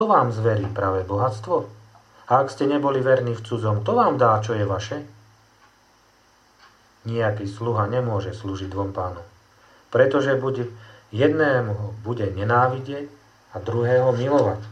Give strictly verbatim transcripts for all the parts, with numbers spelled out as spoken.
kto vám zverí práve bohatstvo? A ak ste neboli verní v cudzom, kto vám dá, čo je vaše? Nijaký sluha nemôže slúžiť dvom pánom, pretože bude, jednému ho bude nenávidieť a druhého milovať.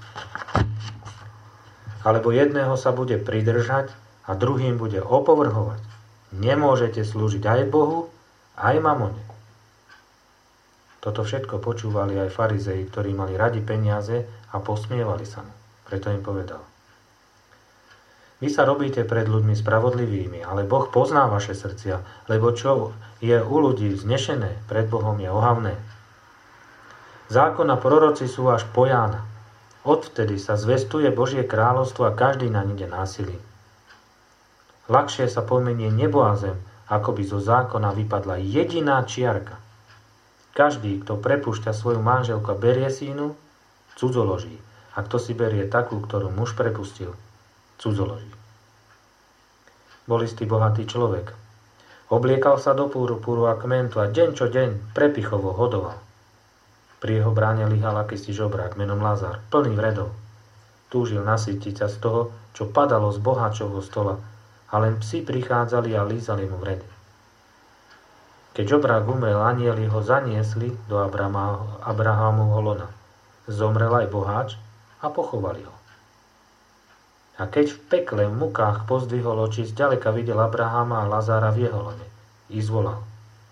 Alebo jedného sa bude pridržať a druhým bude opovrhovať. Nemôžete slúžiť aj Bohu, aj mamone. Toto všetko počúvali aj farizei, ktorí mali radi peniaze a posmievali sa mu. Preto im povedal: Vy sa robíte pred ľuďmi spravodlivými, ale Boh pozná vaše srdcia, lebo čo je u ľudí vznešené, pred Bohom je ohavné. Zákon a proroci sú až po Jána. Odvtedy sa zvestuje Božie kráľovstvo a každý naň ide násilím. Ľahšie sa pomenie nebo a zem, ako by zo zákona vypadla jediná čiarka. Každý, kto prepúšťa svoju manželku a berie synu, cudzoloží. A kto si berie takú, ktorú muž prepustil, cudzoloží. Bol istý bohatý človek. Obliekal sa do púru, a kmentu a deň čo deň prepichovo hodoval. Pri jeho bráne lyhal akýsi žobrák menom Lazar, plný vredov. Túžil nasytiť sa z toho, čo padalo z boháčovho stola, a len psi prichádzali a lízali mu vredy. Keď žobrák umrel, anjeli ho zaniesli do Abrahámovho lona. Zomrel aj boháč a pochovali ho. A keď v pekle v mukách pozdvihol oči, zďaleka videl Abraháma a Lazára v jeho lone. I zvolal: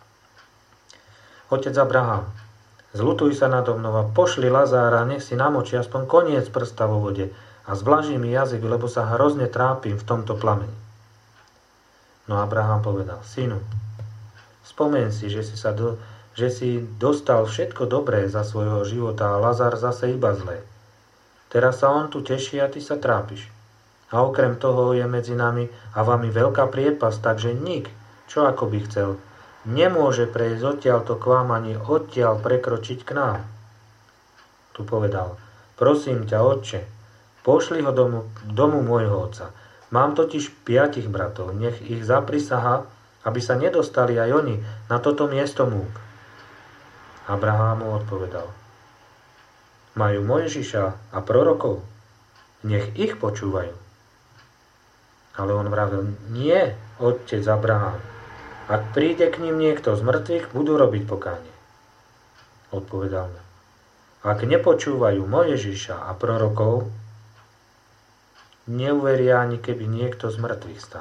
Otec Abrahám, zľutuj sa nado mnou a pošli Lazára, nech si namočí aspoň koniec prsta vo vode a zvlaží mi jazyk, lebo sa hrozne trápim v tomto plameni. No Abrahám povedal: Synu, spomen si, že si, sa do, že si dostal všetko dobré za svojho života a Lazár zase iba zlé. Teraz sa on tu teší a ty sa trápiš. A okrem toho je medzi nami a vami veľká priepasť, takže nik, čo ako by chcel, nemôže prejsť odtiaľto k vám ani odtiaľ prekročiť k nám. Tu povedal: Prosím ťa, otče, pošli ho domu, domu môjho otca. Mám totiž piatich bratov, nech ich zaprisahá, aby sa nedostali aj oni na toto miesto múk. Abrahám mu odpovedal: Majú Mojžiša a prorokov, nech ich počúvajú. Ale on vravel: Nie, otec Abrahám, ak príde k ním niekto z mŕtvych, budú robiť pokánie. Odpovedal mu: Ak nepočúvajú Mojžiša a prorokov, neuveria ani keby niekto z mŕtvych stal.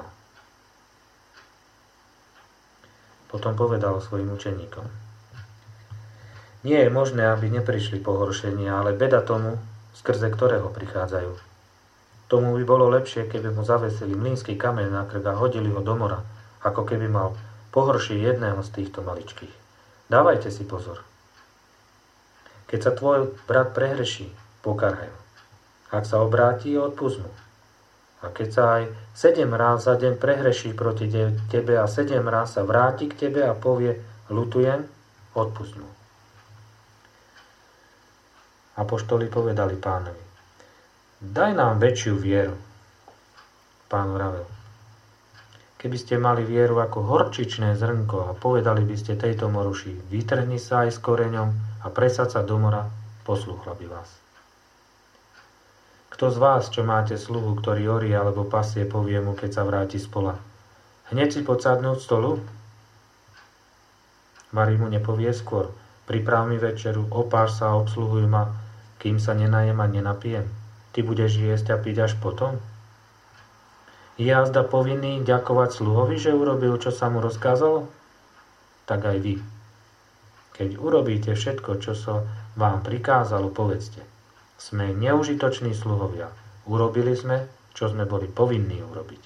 Potom povedal svojim učeníkom: Nie je možné, aby neprišli pohoršenia, ale beda tomu, skrze ktorého prichádzajú. Tomu by bolo lepšie, keby mu zavesili mlynský kameň na krk a hodili ho do mora, ako keby mal pohoršiť jedného z týchto maličkých. Dávajte si pozor. Keď sa tvoj brat prehreší, pokarhaj ho. Ak sa obráti, odpusť mu. A keď sa aj sedem ráz za deň prehreší proti tebe a sedem ráz sa vráti k tebe a povie: ľutujem, odpusť mu. Apoštoli povedali Pánovi: Daj nám väčšiu vieru. Pán vravel: Keby ste mali vieru ako horčičné zrnko a povedali by ste tejto moruši: vytrhni sa aj s koreňom a presaď sa do mora, poslúchla by vás. Kto z vás, čo máte sluhu, ktorý orie alebo pasie, povie mu, keď sa vráti z pola: hneď si poď sadnúť stolu? Mári mu nepovie skôr: priprav mi večeru, opáš sa a obsluhuj ma, kým sa nenajem a nenapijem. Ty budeš jesť a piť až potom? Je azda povinný ďakovať sluhovi, že urobil, čo sa mu rozkázalo? Tak aj vy. Keď urobíte všetko, čo sa vám prikázalo, povedzte: sme neužitoční sluhovia. Urobili sme, čo sme boli povinní urobiť.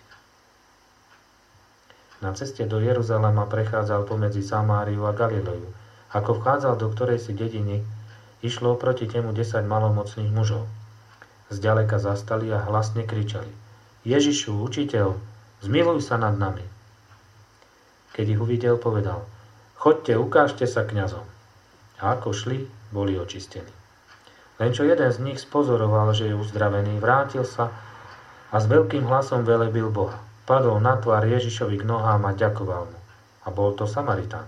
Na ceste do Jeruzalema prechádzal pomedzi Samáriu a Galileju. Ako vchádzal do ktorej si dediny, išlo proti nemu desať malomocných mužov. Zďaleka zastali a hlasne kričali: Ježišu, učiteľ, zmiluj sa nad nami. Keď ich uvidel, povedal: Choďte, ukážte sa kňazom. A ako šli, boli očistení. Len čo jeden z nich spozoroval, že je uzdravený, vrátil sa a s veľkým hlasom velebil Boha. Padol na tvár Ježišovi k nohám a ďakoval mu. A bol to Samaritán.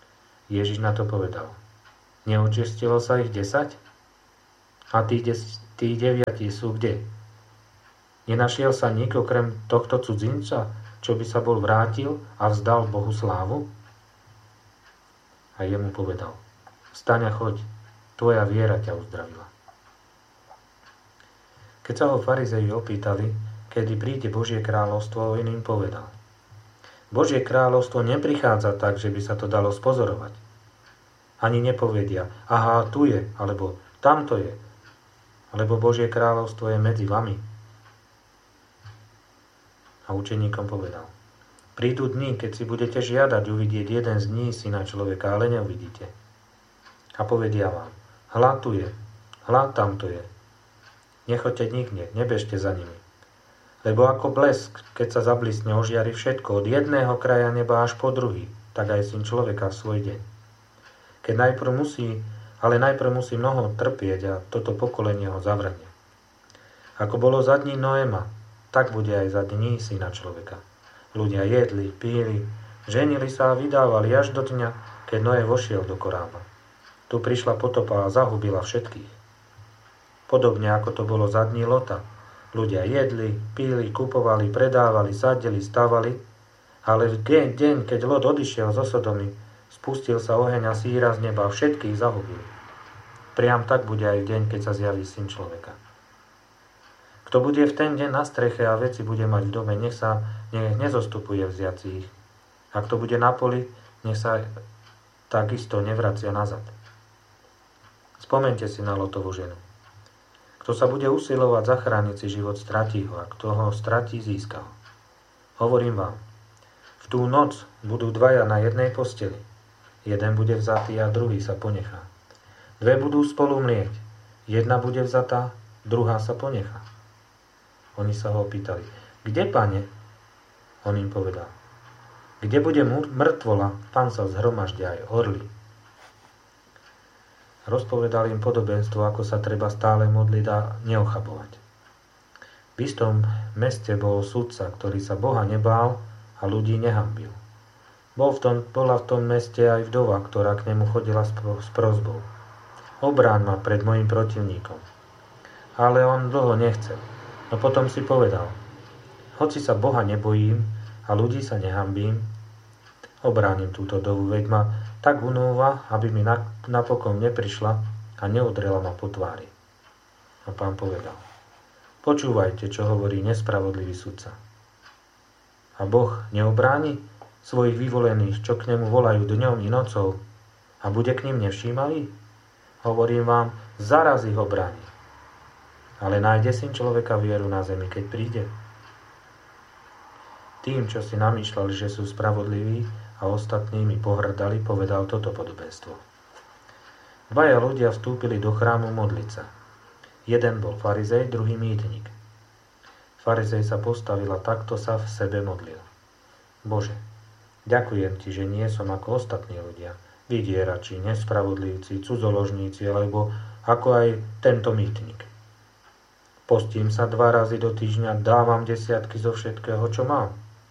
Ježiš na to povedal: Neočistilo sa ich desať? A tých, des- tí deviatí sú kde? Nenašiel sa nik okrem tohto cudzinca, čo by sa bol vrátil a vzdal Bohu slávu? A jemu povedal, vstaň a choď, tvoja viera ťa uzdravila. Keď sa ho farizei opýtali, kedy príde Božie kráľovstvo, on im povedal, Božie kráľovstvo neprichádza tak, že by sa to dalo spozorovať. Ani nepovedia, aha, tu je, alebo tamto je, alebo Božie kráľovstvo je medzi vami. A učeníkom povedal, prídu dni, keď si budete žiadať uvidieť jeden z dní syna človeka, ale neuvidíte. A povedia vám, hľa tu je, hľa tamto je. Nechoďte nikde, nebežte za nimi. Lebo ako blesk, keď sa zablisne, ožiari všetko, od jedného kraja neba až po druhý, tak aj syn človeka v svoj deň. Keď najprv musí, ale najprv musí mnoho trpieť a toto pokolenie ho zavrhne. Ako bolo za dní Noéma, tak bude aj za dní syna človeka. Ľudia jedli, píli, ženili sa a vydávali až do dňa, keď Noé vošiel do korába. Tu prišla potopa a zahubila všetkých. Podobne ako to bolo za dní Lota. Ľudia jedli, píli, kupovali, predávali, sadili, stavali, ale v deň, keď Lot odišiel zo Sodomy, spustil sa oheň a síra z neba a všetkých zahubil. Priam tak bude aj v deň, keď sa zjaví syn človeka. Kto bude v ten deň na streche a veci bude mať v dome, nech sa nech nezostupuje vziaci ich. A kto bude na poli, nech sa takisto nevracia nazad. Spomente si na Lotovú ženu. Kto sa bude usilovať zachrániť si život, stratí ho, a kto ho stratí, získa ho. Hovorím vám, v tú noc budú dvaja na jednej posteli. Jeden bude vzatý a druhý sa ponechá. Dve budú spolu mlieť. Jedna bude vzatá, druhá sa ponechá. Oni sa ho opýtali, kde, pane? On im povedal, kde bude mŕtvola, tam sa zhromaždia aj orly. Rozpovedal im podobenstvo, ako sa treba stále modliť a neochabovať. V istom meste bol sudca, ktorý sa Boha nebál a ľudí nehanbil. Bol v tom, bola v tom meste aj vdova, ktorá k nemu chodila s, s prosbou. Obráň ma pred mojim protivníkom. Ale on dlho nechcel. No potom si povedal, hoci sa Boha nebojím a ľudí sa nehambím, obránim túto dovu, veď ma tak unúva, aby mi napokon neprišla a neudrela ma po tvári. A pán povedal, počúvajte, čo hovorí nespravodlivý sudca. A Boh neobráni svojich vyvolených, čo k nemu volajú dňom i nocou, a bude k ním nevšímavý? Hovorím vám, zaraz ich obráni. Ale nájde syn človeka vieru na zemi, keď príde? Tým, čo si namýšľali, že sú spravodliví a ostatnými pohrdali, povedal toto podobenstvo. Dvaja ľudia vstúpili do chrámu modliť sa. Jeden bol farizej, druhý mýtnik. Farizej sa postavil a takto sa v sebe modlil. Bože, ďakujem ti, že nie som ako ostatní ľudia, vydierači, nespravodlivci, cudzoložníci, alebo ako aj tento mýtnik. Postím sa dva razy do týždňa, dávam desiatky zo všetkého, čo mám.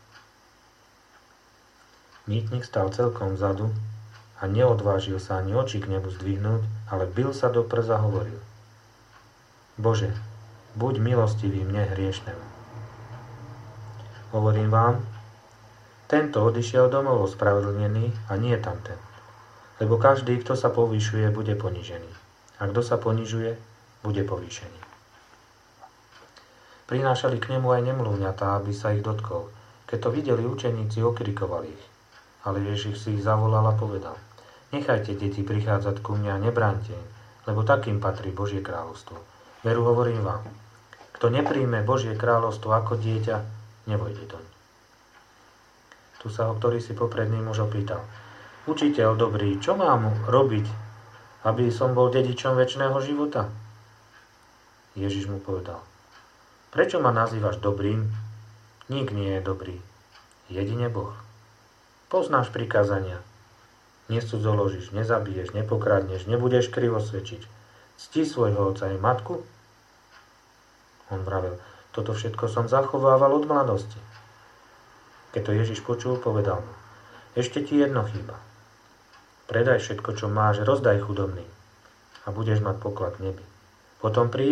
Mýtnik stal celkom vzadu a neodvážil sa ani oči k nebu zdvihnúť, ale bil sa do prs a hovoril. Bože, buď milostivý mne hriešnemu. Hovorím vám, tento odišiel domov ospravedlnený a nie tamten. Lebo každý, kto sa povyšuje, bude ponižený. A kto sa ponižuje, bude povýšený. Prinášali k nemu aj nemluvňatá, aby sa ich dotkol. Keď to videli učeníci, okrikovali ich. Ale Ježiš si ich zavolal a povedal, nechajte deti prichádzať ku mne a nebránte im, lebo takým patrí Božie kráľovstvo. Veru hovorím vám, kto nepríjme Božie kráľovstvo ako dieťa, nevojde doň. Tu sa ho ktorý si popredný muž opýtal, učiteľ dobrý, čo mám robiť, aby som bol dedičom večného života? Ježiš mu povedal, prečo ma nazývaš dobrým? Nik nie je dobrý, jedine Boh. Poznáš prikázania. Necudzoložíš, nezabiješ, nepokradneš, nebudeš krivo svedčiť. Cti svojho otca i matku? On vravel, toto všetko som zachovával od mladosti. Keď to Ježiš počul, povedal mu, ešte ti jedno chýba. Predaj všetko, čo máš, rozdaj chudobným a budeš mať poklad v nebi. Potom príď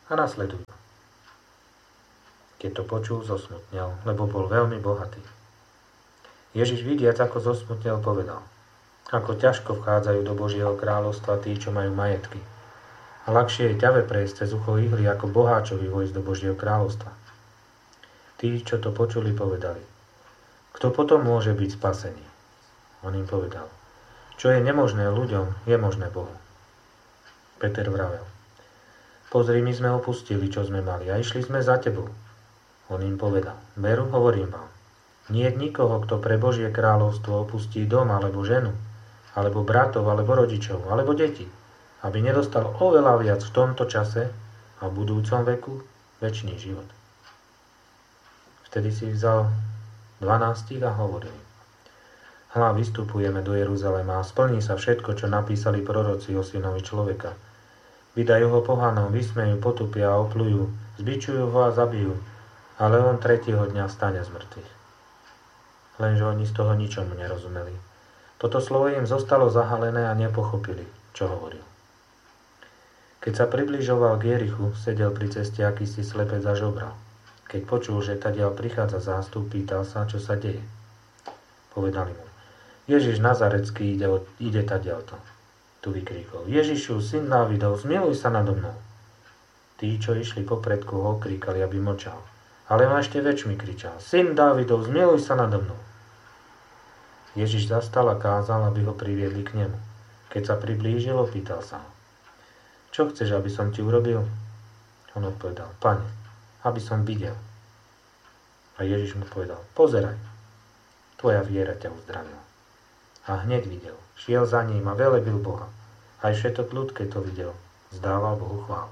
a nasledujú. Keď to počul, zosmutnel, lebo bol veľmi bohatý. Ježiš vidiac, ako zosmutnel, povedal: ako ťažko vchádzajú do Božieho kráľovstva tí, čo majú majetky. A ľahšie je ťave prejsť cez ucho ihly, ako boháčovi vojsť do Božieho kráľovstva. Tí, čo to počuli, povedali: kto potom môže byť spasený? On im povedal: čo je nemožné ľuďom, je možné Bohu. Peter vravel: pozri, my sme opustili, čo sme mali, a išli sme za tebou. On im povedal: veru, hovorím vám, nie je nikoho, kto pre Božie kráľovstvo opustí dom, alebo ženu, alebo bratov, alebo rodičov, alebo deti, aby nedostal oveľa viac v tomto čase a v budúcom veku večný život. Vtedy si vzal dvanástich a hovoril: hľa, vystupujeme do Jeruzalema a splní sa všetko, čo napísali proroci o synovi človeka. Vydajú ho pohanom, vysmejú, potupia a oplujú, zbičujú ho a zabijú, ale on tretieho dňa stane z mŕtvych. Lenže oni z toho ničomu nerozumeli. Toto slovo im zostalo zahalené a nepochopili, čo hovoril. Keď sa približoval k Jerichu, sedel pri ceste akýsi slepec a žobral. Keď počul, že tadiaľ prichádza zástup, pýtal sa, čo sa deje. Povedali mu: Ježiš Nazarecký ide, ide tadiaľto. Tu vykríkol: Ježišu, syn Dávidov, zmiluj sa nado mnou. Tí, čo išli popredku, ho kríkali, aby mlčal. Ale on ešte väčšmi kričal: Syn Dávidov, zmiluj sa nado mnou. Ježiš zastal a kázal, aby ho priviedli k nemu. Keď sa priblížil, opýtal sa ho: Čo chceš, aby som ti urobil? On odpovedal: Pane, aby som videl. A Ježiš mu povedal: Pozeraj, tvoja viera ťa uzdravila. A hneď videl, šiel za ním a velebil Boha. Aj všetok ľud, keď to videl, vzdával Bohu chválu.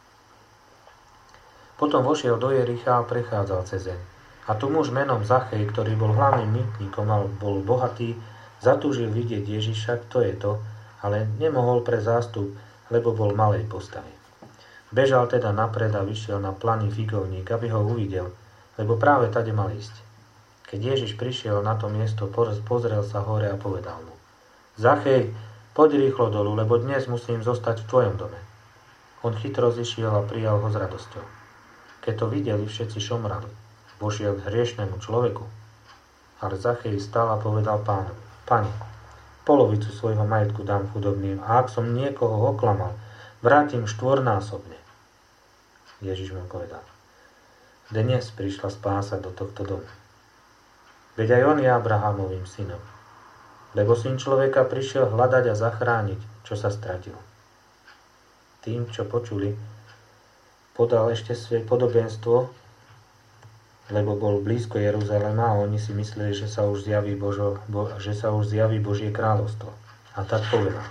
Potom vošiel do Jericha a prechádzal cezeň. A tu muž menom Zachej, ktorý bol hlavným mýtnikom a bol bohatý, zatúžil vidieť Ježiša, kto je to, ale nemohol pre zástup, lebo bol malej postavy. Bežal teda napred a vyšiel na planý figovník, aby ho uvidel, lebo práve tade mal ísť. Keď Ježiš prišiel na to miesto, pozrel sa hore a povedal mu: Zachej, poď rýchlo dolu, lebo dnes musím zostať v tvojom dome. On chytro zišiel a prijal ho s radosťou. Keď to videli, všetci šomrali. Vošiel k hriešnemu človeku. Ale Zachej stal a povedal pánovi: Pane, polovicu svojho majetku dám chudobným a ak som niekoho oklamal, vrátim štvornásobne. Ježiš mu povedal: Dnes prišla spása do tohto domu. Veď aj on je Abrahamovým synom. Lebo syn človeka prišiel hľadať a zachrániť, čo sa stratilo. Tým, čo počuli, podal ešte svoje podobenstvo, lebo bol blízko Jeruzalema a oni si mysleli, že sa už zjaví, Božo, bo, že sa už zjaví Božie kráľovstvo. A tak povedal: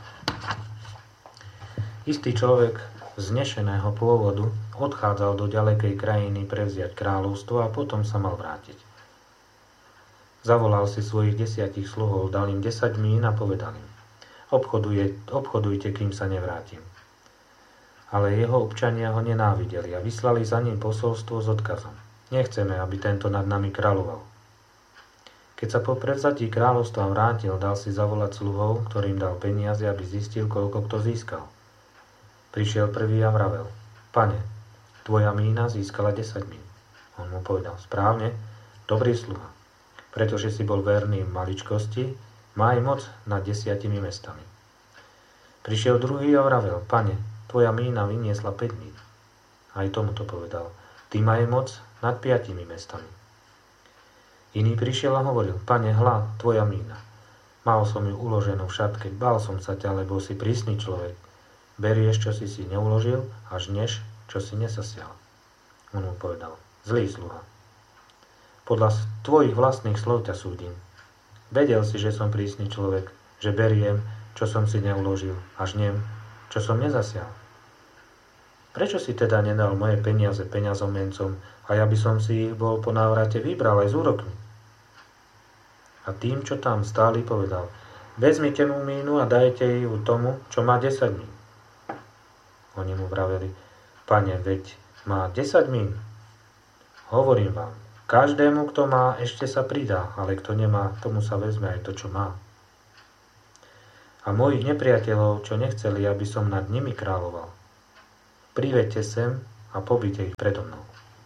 Istý človek vznešeného pôvodu odchádzal do ďalekej krajiny prevziať kráľovstvo a potom sa mal vrátiť. Zavolal si svojich desiatich sluhov, dal im desať mín a povedal im: Obchoduje, obchodujte, kým sa nevrátim. Ale jeho občania ho nenávideli a vyslali za ním posolstvo s odkazom: Nechceme, aby tento nad nami kráľoval. Keď sa po prevzatí kráľovstva vrátil, dal si zavolať sluhov, ktorým dal peniaze, aby zistil, koľko kto získal. Prišiel prvý a vravel: Pane, tvoja mína získala desať mín. On mu povedal: Správne, dobrý sluha. Pretože si bol verný v maličkosti, má aj moc nad desiatimi mestami. Prišiel druhý a vravel: Pane, tvoja mína vyniesla päť mín. Aj tomu to povedal: Ty maj moc nad piatimi mestami. Iný prišiel a hovoril: Pane, hľa, tvoja mína. Mal som ju uloženú v šatke, bál som sa ťa, lebo si prísny človek. Berieš, čo si si neuložil, a žneš, čo si nesasial. On mu povedal: Zlý sluha. Podľa tvojich vlastných slov ťa súdim. Vedel si, že som prísny človek, že beriem, čo som si neuložil, a žnem, čo som nezasial. Prečo si teda nedal moje peniaze peňazomencom a ja by som si ich bol po návrate vybral aj s úrokmi? A tým, čo tam stáli, povedal: Vezmite mu mínu a dajte ju tomu, čo má desať mín. Oni mu vraveli: Pane, veď má desať mín. Hovorím vám, každému, kto má, ešte sa pridá, ale kto nemá, tomu sa vezme aj to, čo má. A mojich nepriateľov, čo nechceli, aby som nad nimi kráľoval, priveďte sem a pobite ich predo mnou.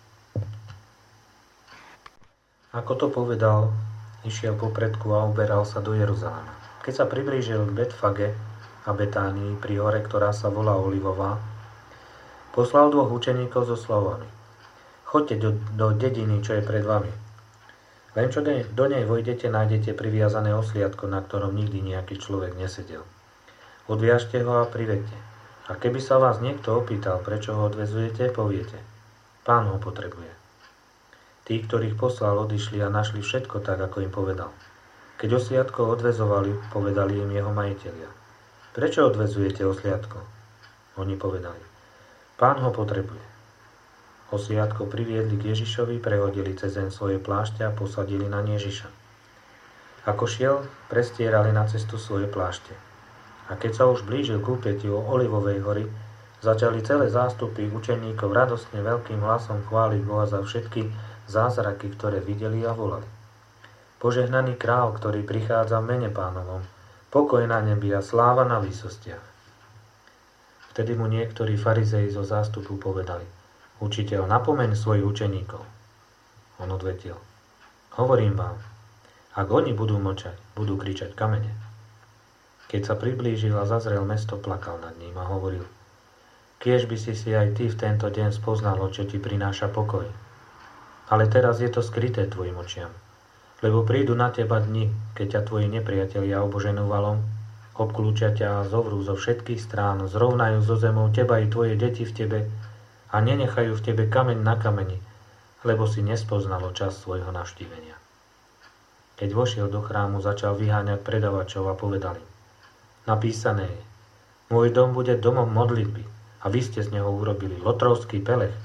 Ako to povedal, išiel popredku a uberal sa do Jeruzalema. Keď sa priblížil k Betfage a Betánii pri hore, ktorá sa volá Olivová, poslal dvoch učeníkov so slovami: Choďte do, do dediny, čo je pred vami. Len čo do nej vojdete, nájdete priviazané osliadko, na ktorom nikdy nejaký človek nesedel. Odviažte ho a privedte. A keby sa vás niekto opýtal, prečo ho odvezujete, poviete: Pán ho potrebuje. Tí, ktorých poslal, odišli a našli všetko tak, ako im povedal. Keď osliadko odvezovali, povedali im jeho majitelia: Prečo odvezujete osliadko? Oni povedali: Pán ho potrebuje. Osliadko priviedli k Ježišovi, prehodili cez zem svoje plášte a posadili na Ježiša. Ako šiel, prestierali na cestu svoje plášte. A keď sa už blížil k úpätiu Olivovej hory, začali celé zástupy učeníkov radostne veľkým hlasom chváliť Boha za všetky zázraky, ktoré videli a volali: Požehnaný král, ktorý prichádza v mene Pánovom, pokoj na nebi a sláva na výsostiach. Vtedy mu niektorí farizei zo zástupu povedali: Učiteľ, napomeň svojich učeníkov. On odvetil: Hovorím vám, ak oni budú mlčať, budú kričať kamene. Keď sa priblížil a zazrel mesto, plakal nad ním a hovoril: Kiež by si si aj ty v tento deň spoznalo, čo ti prináša pokoj. Ale teraz je to skryté tvojim očiam, lebo prídu na teba dni, keď ťa tvoji nepriatelia oboženú valom, obklúčia ťa a zovrú zo všetkých strán, zrovnajú zo zemou teba i tvoje deti v tebe a nenechajú v tebe kameň na kameni, lebo si nespoznalo čas svojho navštívenia. Keď vošiel do chrámu, začal vyháňať predavačov a povedal im: Napísané je: Môj dom bude domom modlitby, a vy ste z neho urobili lotrovský pelech.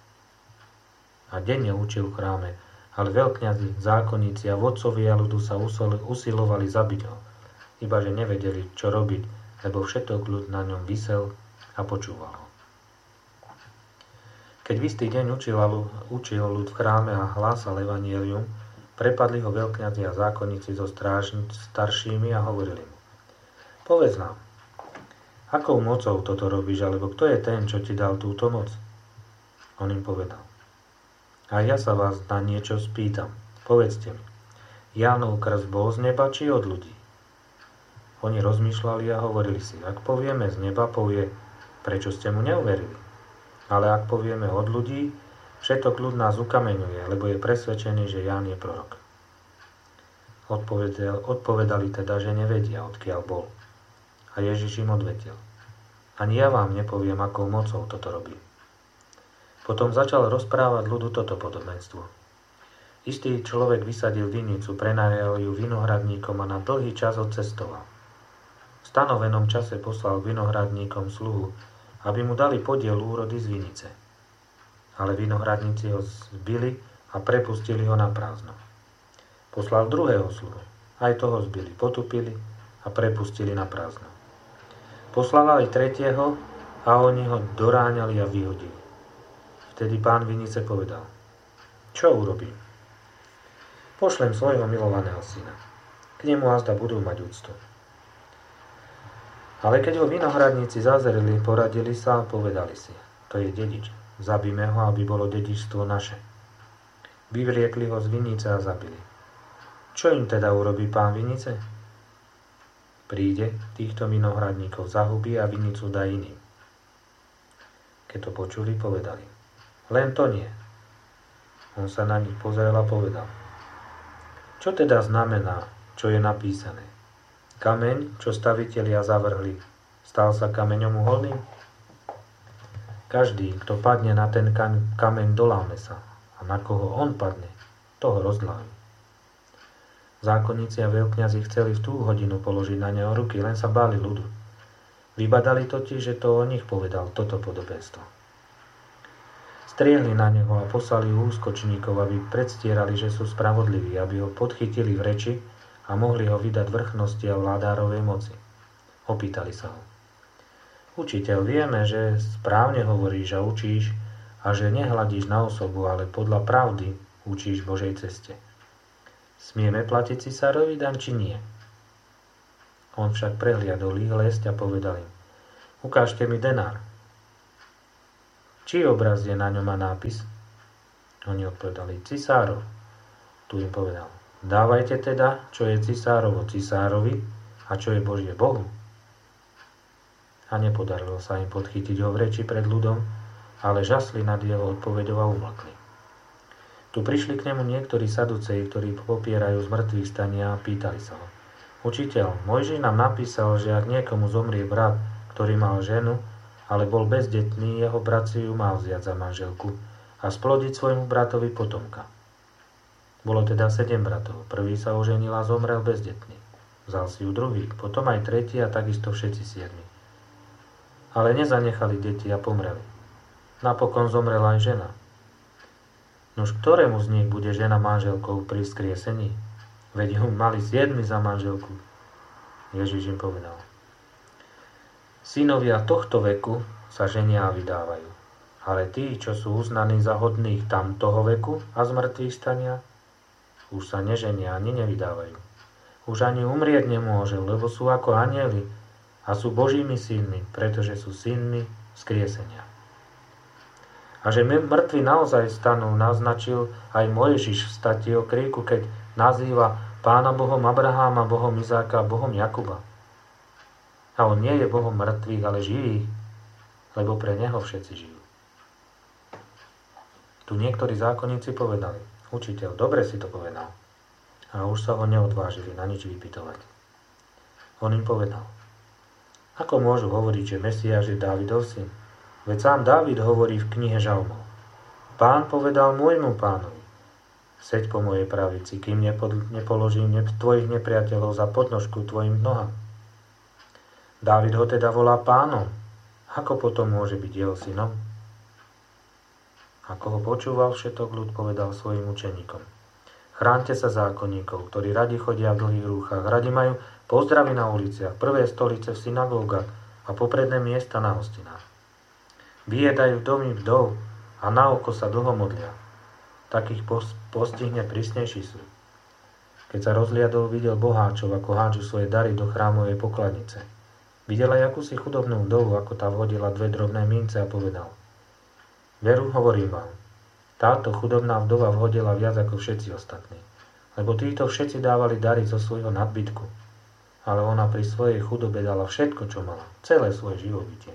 A denne učil v chráme, ale veľkňazi, zákonníci a vodcovia ľudu sa usilovali zabiť ho, ibaže nevedeli, čo robiť, lebo všetok ľud na ňom visel a počúval ho. Keď v istý deň učil, učil ľud v chráme a hlásal evanjelium, prepadli ho veľkňazi a zákonníci so strážni, staršími a hovorili mu: Povedz nám, akou mocou toto robíš, alebo kto je ten, čo ti dal túto moc? On im povedal: A ja sa vás na niečo spýtam. Povedzte mi, Jánov krst bol z neba, či od ľudí? Oni rozmýšľali a hovorili si: Ak povieme z neba, povie: Prečo ste mu neuverili? Ale ak povieme od ľudí, všetok ľud nás ukameňuje, lebo je presvedčený, že Ján je prorok. Odpovedali, odpovedali teda, že nevedia, odkiaľ bol. A Ježiš im odvetil: Ani ja vám nepoviem, akou mocou toto robí. Potom začal rozprávať ľudu toto podobenstvo. Istý človek vysadil vinicu, prenajal ju vinohradníkom a na dlhý čas odcestoval. V stanovenom čase poslal vinohradníkom sluhu, aby mu dali podiel úrody z vinice. Ale vinohradníci ho zbili a prepustili ho na prázdno. Poslal druhého sluhu. Aj toho zbili, potupili a prepustili na prázdno. Poslal aj tretieho a oni ho doráňali a vyhodili. Vtedy pán vinice povedal: Čo urobím? Pošlem svojho milovaného syna. K nemu azda budú mať úctu. Ale keď ho vinohradníci zazreli, poradili sa a povedali si: To je dedič, zabíme ho, aby bolo dedičstvo naše. Vyvliekli ho z vinice a zabili. Čo im teda urobí pán vinice? Príde, týchto vinohradníkov zahubí a vinicu dá iným. Keď to počuli, povedali: Len to nie. On sa na nich pozrel a povedal: Čo teda znamená, čo je napísané? Kameň, čo stavitelia zavrhli, stal sa kameňom uholným? Každý, kto padne na ten kameň, doláme sa, a na koho on padne, toho rozláme. Zákonníci a veľkňazi chceli v tú hodinu položiť na neho ruky, len sa báli ľudu. Vybadali totiž, že to o nich povedal toto podobenstvo. Striehli na neho a poslali úskočníkov, aby predstierali, že sú spravodliví, aby ho podchytili v reči a mohli ho vydať vrchnosti a vládárovej moci. Opýtali sa ho: Učiteľ, vieme, že správne hovoríš a učíš a že nehľadíš na osobu, ale podľa pravdy učíš Božej ceste. Smieme platiť cisárovi daň, či nie? On však prehliadol ich lesť a povedal im: Ukážte mi denár. Čí obraz je na ňom a nápis? Oni odpovedali, cisárov. Tu im povedal, dávajte teda, čo je cisárovo cisárovi a čo je Božie Bohu. A nepodarilo sa im podchytiť ho v reči pred ľudom, ale žasli nad jeho odpoveďou a umlkli. Tu prišli k nemu niektorí saduceji, ktorí popierajú zmrtvých stania a pýtali sa ho. Učiteľ, Mojžiš nám napísal, že ak niekomu zomrie brat, ktorý mal ženu, ale bol bezdetný, jeho brat si ju mal vziať za manželku a splodiť svojmu bratovi potomka. Bolo teda sedem bratov. Prvý sa oženil a zomrel bezdetný. Vzal si ju druhý, potom aj tretí a takisto všetci siedmi. Ale nezanechali deti a pomreli. Napokon zomrela aj žena. Nož ktorému z nich bude žena manželkou pri vzkriesení? Veď ju mali siedmi za manželku. Ježiš im povedal. Synovia tohto veku sa ženia a vydávajú. Ale tí, čo sú uznaní za hodných tamtoho veku a z mŕtvych stania, už sa neženia ani nevydávajú. Už ani umrieť nemôžu, lebo sú ako anjeli a sú Božími synmi, pretože sú synmi vzkriesenia. A že mŕtvi naozaj stanú, naznačil aj Mojžiš v stati o kríku, keď nazýva Pána Bohom Abraháma, Bohom Izáka a Bohom Jakuba. A on nie je Bohom mŕtvych, ale živých, lebo pre neho všetci žijú. Tu niektorí zákonníci povedali, učiteľ, dobre si to povedal. A už sa ho neodvážili na nič vypytovať. On im povedal, ako môžu hovoriť, že Mesiáš je Dávidov syn? Veď sám Dávid hovorí v knihe Žalmov. Pán povedal môjmu pánovi, seď po mojej pravici, kým nepoložím tvojich nepriateľov za podnožku tvojim nohám. Dávid ho teda volá pánom. Ako potom môže byť jeho synom? Ako ho počúval všetok ľud, povedal svojim učeníkom. Chránte sa zákonníkov, ktorí radi chodia v dlhých rúchach, radi majú pozdravy na uliciach, prvé stolice v synagógach a popredné miesta na hostinách. Vyjedajú domy vdov a na oko sa dlho modlia. Takých postihne prísnejší súd. Keď sa rozliadol, videl boháčov, ako hádžu svoje dary do chrámovej pokladnice. Videl aj akúsi chudobnú vdovu, ako tá vhodila dve drobné mince a povedal. Veru, hovorím vám, táto chudobná vdova vhodila viac ako všetci ostatní, lebo títo všetci dávali dary zo svojho nadbytku, ale ona pri svojej chudobe dala všetko, čo mala, celé svoje živobytie.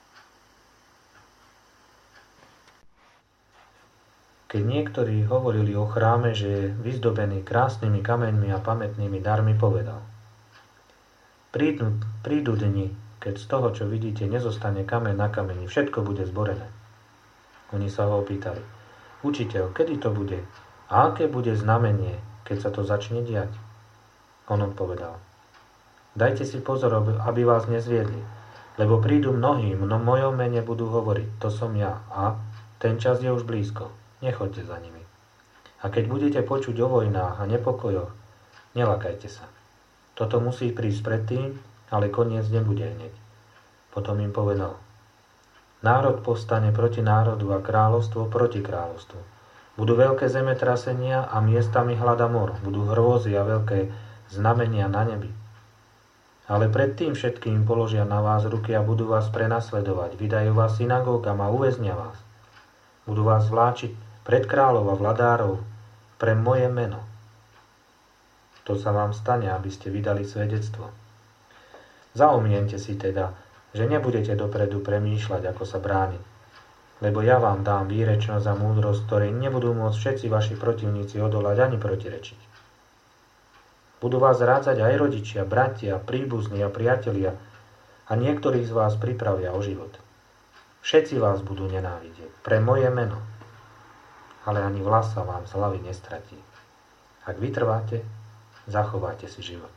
Keď niektorí hovorili o chráme, že je vyzdobený krásnymi kameňmi a pamätnými darmi, povedal. Prídu, prídu dni, keď z toho, čo vidíte, nezostane kameň na kameni, všetko bude zborené. Oni sa ho opýtali. Učiteľ, kedy to bude? A aké bude znamenie, keď sa to začne diať? On odpovedal. Dajte si pozor, aby vás nezviedli, lebo prídu mnohí, no mojom mene budú hovoriť, to som ja, a ten čas je už blízko. Nechoďte za nimi. A keď budete počuť o vojnách a nepokojoch, nelakajte sa. Toto musí prísť predtým, ale koniec nebude hneď. Potom im povedal. Národ povstane proti národu a kráľovstvo proti kráľovstvu. Budú veľké zemetrasenia a miestami hladomor. Budú hrôzy a veľké znamenia na nebi. Ale predtým všetkým položia na vás ruky a budú vás prenasledovať. Vydajú vás synagógam a uväznia vás. Budú vás vláčiť pred kráľov a vladárov pre moje meno. To sa vám stane, aby ste vydali svedectvo. Zaumiente si teda, že nebudete dopredu premýšľať, ako sa brániť, lebo ja vám dám výrečnosť a múdrosť, ktorej nebudú môcť všetci vaši protivníci odolať ani protirečiť. Budú vás rádzať aj rodičia, bratia, príbuzní a priatelia a niektorých z vás pripravia o život. Všetci vás budú nenávidieť pre moje meno, ale ani vlasa vám z hlavy nestratí. Ak vytrváte, zachováte si život.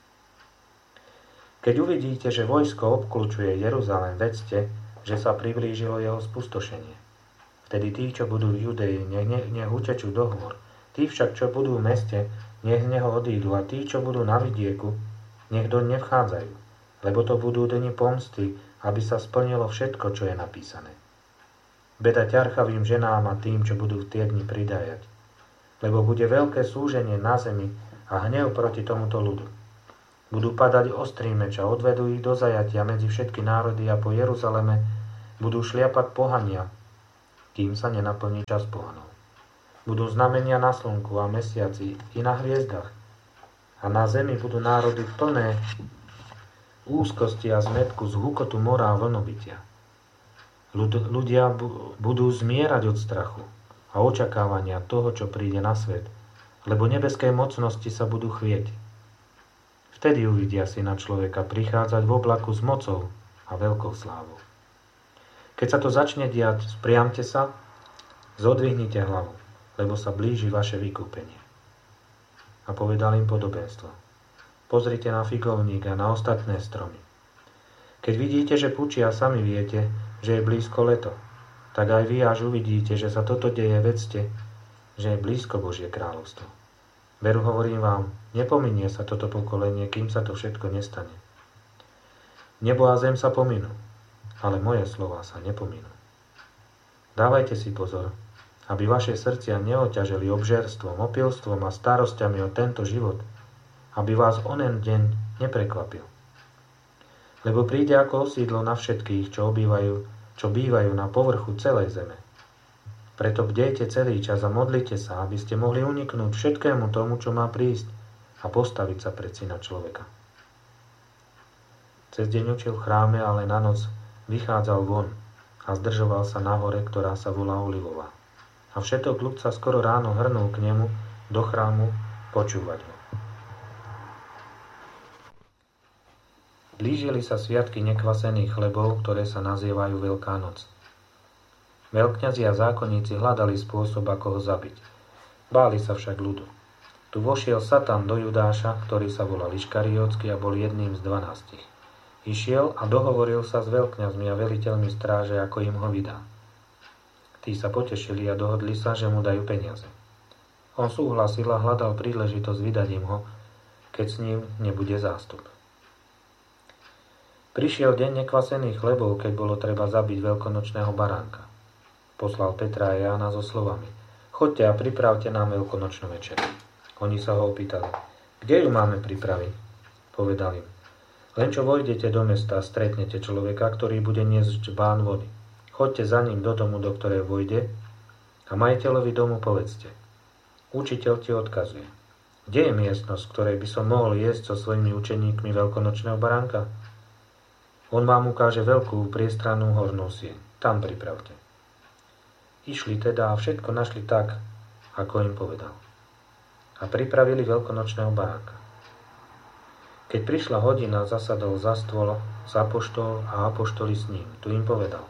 Keď uvidíte, že vojsko obkľúčuje Jeruzalém, vedzte, že sa priblížilo jeho spustošenie. Vtedy tí, čo budú v Judei, nech, nech, nech utečú do hôr. Tí však, čo budú v meste, nech z neho odídu. A tí, čo budú na vidieku, nech doň nevchádzajú. Lebo to budú dni pomsty, aby sa splnilo všetko, čo je napísané. Beda ťarchavým ženám a tým, čo budú v tie dni pridajať. Lebo bude veľké súženie na zemi a hnev proti tomuto ľudu. Budú padať ostrý meč a odvedú ich do zajatia medzi všetky národy a po Jeruzaleme budú šliapať pohania kým sa nenaplní čas pohanov. Budú znamenia na slnku a mesiaci i na hviezdach. A na zemi budú národy plné úzkosti a zmätku z hukotu mora a vlnobytia. Ľud, ľudia bu, budú zmierať od strachu a očakávania toho, čo príde na svet, lebo nebeské mocnosti sa budú chvieť. Vtedy uvidia Syna človeka prichádzať v oblaku s mocou a veľkou slávou. Keď sa to začne diať, spriamte sa, zodvihnite hlavu, lebo sa blíži vaše vykúpenie. A povedal im podobenstvo. Pozrite na figovník a na ostatné stromy. Keď vidíte, že pučia, sami viete, že je blízko leto, tak aj vy, až uvidíte, že sa toto deje, vedzte, že je blízko Božie kráľovstvo. Veru hovorím vám, nepominie sa toto pokolenie, kým sa to všetko nestane. Nebo a zem sa pominú, ale moje slová sa nepominú. Dávajte si pozor, aby vaše srdcia neoťažili obžerstvom, opilstvom a starosťami o tento život, aby vás onen deň neprekvapil. Lebo príde ako osídlo na všetkých, čo obývajú, čo bývajú na povrchu celej zeme. Preto bdejte celý čas a modlite sa, aby ste mohli uniknúť všetkému tomu, čo má prísť a postaviť sa pred Syna človeka. Cez deň učil v chráme, ale na noc vychádzal von a zdržoval sa na hore, ktorá sa volá Olivová. A všetok ľud sa skoro ráno hrnul k nemu do chrámu počúvať ho. Blížili sa sviatky nekvasených chlebov, ktoré sa nazývajú Veľká noc. Veľkňazi a zákonníci hľadali spôsob, ako ho zabiť. Báli sa však ľudu. Tu vošiel Satan do Judáša, ktorý sa volal Iškariótsky a bol jedným z dvanástich. Išiel a dohovoril sa s veľkňazmi a veliteľmi stráže, ako im ho vydá. Tí sa potešili a dohodli sa, že mu dajú peniaze. On súhlasil a hľadal príležitosť vydať im ho, keď s ním nebude zástup. Prišiel deň nekvasených chlebov, keď bolo treba zabiť veľkonočného baránka. Poslal Petra a Jána so slovami: Choďte a pripravte nám veľkonočnú večeru. Oni sa ho opýtali: Kde ju máme pripraviť? Povedal im: Len čo vojdete do mesta, stretnete človeka, ktorý bude niesť džbán vody. Choďte za ním do domu, do ktorej vojde, a majiteľovi domu povedzte: Učiteľ ti odkazuje: Kde je miestnosť, v ktorej by som mohol jesť so svojimi učeníkmi veľkonočného baránka? On vám ukáže veľkú priestrannú hornú sieň. Tam pripravte. Išli teda a všetko našli tak, ako im povedal. A pripravili veľkonočného baránka. Keď prišla hodina, zasadol za stôl s apoštol a apoštoli s ním. Tu im povedal: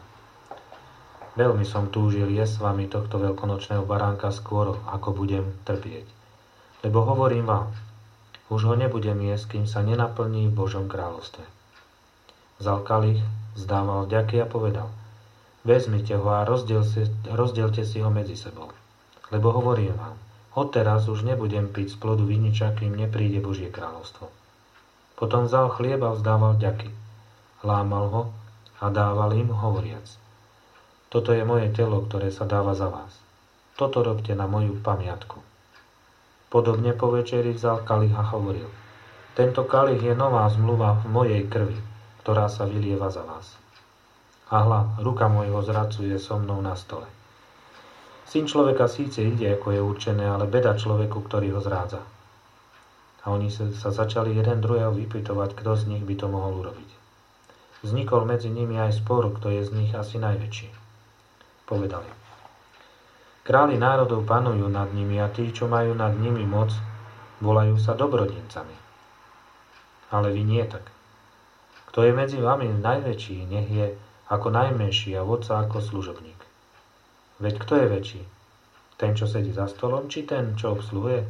Veľmi som túžil jesť s vami tohto veľkonočného baránka skôr, ako budem trpieť. Lebo hovorím vám, už ho nebudem jesť, kým sa nenaplní v Božom kráľovstve. Vzal kalich, vzdával vďaky a povedal: Vezmite ho a rozdielte, rozdielte si ho medzi sebou. Lebo hovorím vám, odteraz už nebudem piť z plodu viniča, kým nepríde Božie kráľovstvo. Potom vzal chlieb a vzdával vďaky. Lámal ho a dával im, hovoriac: Toto je moje telo, ktoré sa dáva za vás. Toto robte na moju pamiatku. Podobne po večeri vzal kalich a hovoril: Tento kalich je nová zmluva v mojej krvi, ktorá sa vylieva za vás. A hľa, ruka môjho zradcu je so mnou na stole. Syn človeka síce ide, ako je určené, ale beda človeku, ktorý ho zrádza. A oni sa, sa začali jeden druhého vypytovať, kto z nich by to mohol urobiť. Vznikol medzi nimi aj spor, kto je z nich asi najväčší. Povedali: Králi národov panujú nad nimi a tí, čo majú nad nimi moc, volajú sa dobrodincami. Ale vy nie tak. Kto je medzi vami najväčší, nech je ako najmenší a vodca ako služobník. Veď kto je väčší? Ten, čo sedí za stolom, či ten, čo obsluhuje?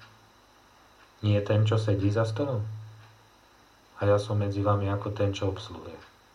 Nie ten, čo sedí za stolom? A ja som medzi vami ako ten, čo obsluhuje.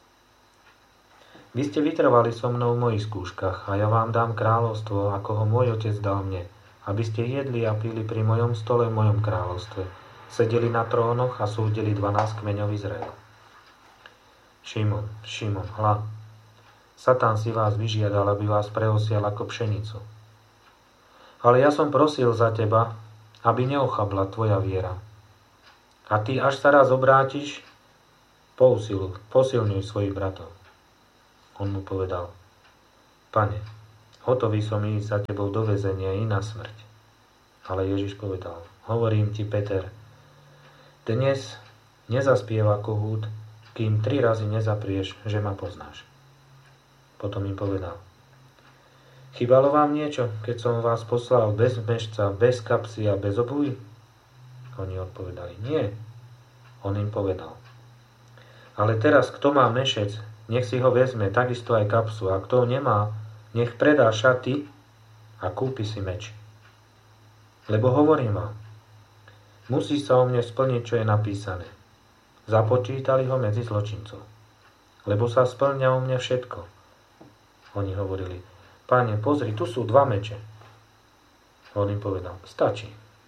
Vy ste vytrvali so mnou v mojich skúškach a ja vám dám kráľovstvo, ako ho môj otec dal mne, aby ste jedli a pili pri mojom stole v mojom kráľovstve, sedeli na trónoch a súdili dvanásť kmeňov Izraela. Šimon, Šimon, hľa, Satan si vás vyžiadal, aby vás preosial ako pšenicu. Ale ja som prosil za teba, aby neochabla tvoja viera. A ty, až sa raz obrátiš, pousiluj, posilňuj svojich bratov. On mu povedal: Pane, hotový som ísť za tebou do väzenia i na smrť. Ale Ježiš povedal, hovorím ti, Peter, dnes nezaspieva kohút, kým tri razy nezaprieš, že ma poznáš. Potom im povedal, chýbalo vám niečo, keď som vás poslal bez mešca, bez kapsy a bez obuvy? Oni odpovedali, nie. On im povedal, ale teraz, kto má mešec, nech si ho vezme, takisto aj kapsu, a kto nemá, nech predá šaty a kúpi si meč. Lebo hovorím vám, musí sa o mne splniť, čo je napísané. Započítali ho medzi zločincov, lebo sa splňa o mne všetko. Oni hovorili, Páne, pozri, tu sú dva meče. On im povedal, stačí.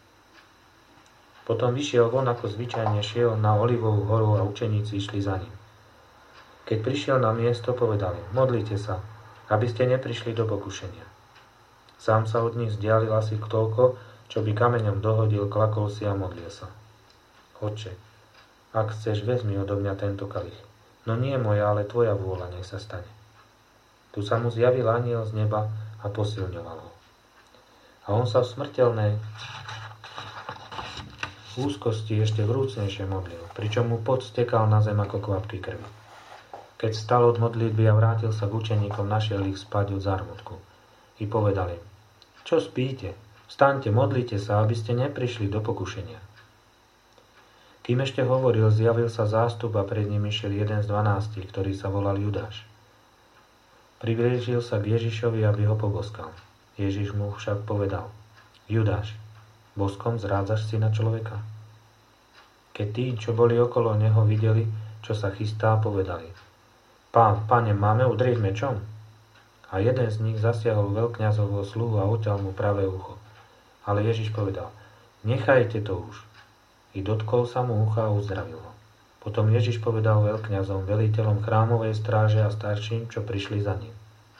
Potom vyšiel von, ako zvyčajne šiel na Olivovú horu a učeníci išli za ním. Keď prišiel na miesto, povedali, modlite sa, aby ste neprišli do pokušenia. Sám sa od nich vzdialil asi toľko, čo by kameňom dohodil, klakol si a modlil sa. Otče, ak chceš, vezmi odo mňa tento kalich. No nie moja, ale tvoja vôľa nech sa stane. Tu sa mu zjavil anjel z neba a posilňoval ho. A on sa v smrteľnej úzkosti ešte vrúcnejšie modlil, pričom mu pot stekal na zem ako kvapky krvi. Keď stal od modlitby a vrátil sa k učeníkom, našiel ich spať od zármutku. I povedal im, čo spíte? Vstaňte, modlite sa, aby ste neprišli do pokušenia. Kým ešte hovoril, zjavil sa zástup a pred ním išiel jeden z dvanástich, ktorý sa volal Judáš. Priblížil sa k Ježišovi, aby ho poboskal. Ježiš mu však povedal, Judáš, boskom zrádzaš syna človeka? Keď tí, čo boli okolo neho, videli, čo sa chystá, povedali, Pán, Pane, máme udrieť mečom? A jeden z nich zasiahol veľkňazovho sluhu a oťal mu pravé ucho. Ale Ježiš povedal, nechajte to už. I dotkol sa mu ucha a uzdravil ho. Potom Ježiš povedal veľkňazom, veliteľom chrámovej stráže a starším, čo prišli za ním.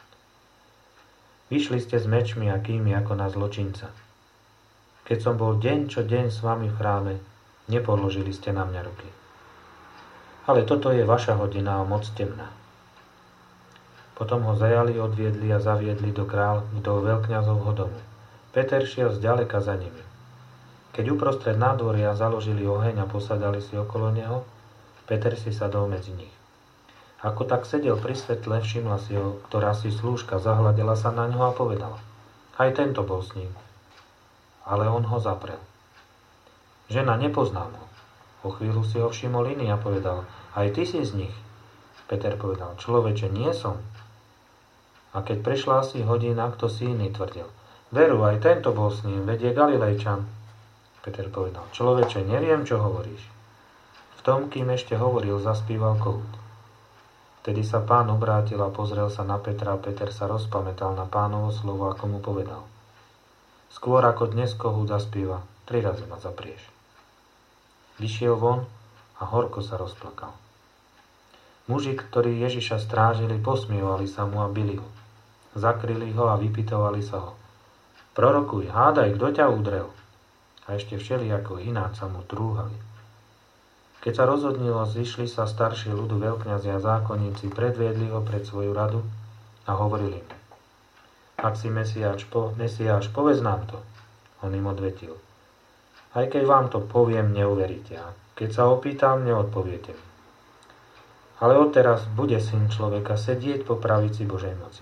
Vyšli ste s mečmi a kými ako na zločinca. Keď som bol deň čo deň s vami v chráme, nepoložili ste na mňa ruky. Ale toto je vaša hodina a moc temná. Potom ho zajali, odviedli a zaviedli do kráľ, do veľkňazovho domu. Peter šiel zďaleka za nimi. Keď uprostred nádvoria založili oheň a posadali si okolo neho, Peter si sadol medzi nich. Ako tak sedel pri svetle, všimla si ho, ktorá si slúžka, zahľadela sa na ňo a povedala, aj tento bol s ním. Ale on ho zaprel. Žena, nepoznám ho. O chvíľu si ho všimol iný a povedal, aj ty si z nich. Peter povedal, človeče, nie som. A keď prešla asi hodina, kto si iný tvrdil, veru, aj tento bol s ním, veď je Galilejčan. Peter povedal, človeče, neviem, čo hovoríš. V tom, kým ešte hovoril, zaspíval kohút. Vtedy sa Pán obrátil a pozrel sa na Petra a Peter sa rozpamätal na Pánovo slovo, ako mu povedal. Skôr ako dnes kohút zaspieva, tri razy ma zaprieš. Vyšiel von a horko sa rozplakal. Muži, ktorí Ježiša strážili, posmievali sa mu a bili ho. Zakryli ho a vypytovali sa ho. Prorokuj, hádaj, kto ťa udrel? A ešte všelijako ináč sa mu trúhali. Keď sa rozhodnilo, zišli sa starší ľudu, veľkňazi a zákonníci, predviedli ho pred svoju radu a hovorili im. Ak si Mesiáš, po, Mesiáš, povedz nám to. On im odvetil. Aj keď vám to poviem, neuveríte. A keď sa opýtam, neodpoviete mi. Ale odteraz bude syn človeka sedieť po pravici Božej moci.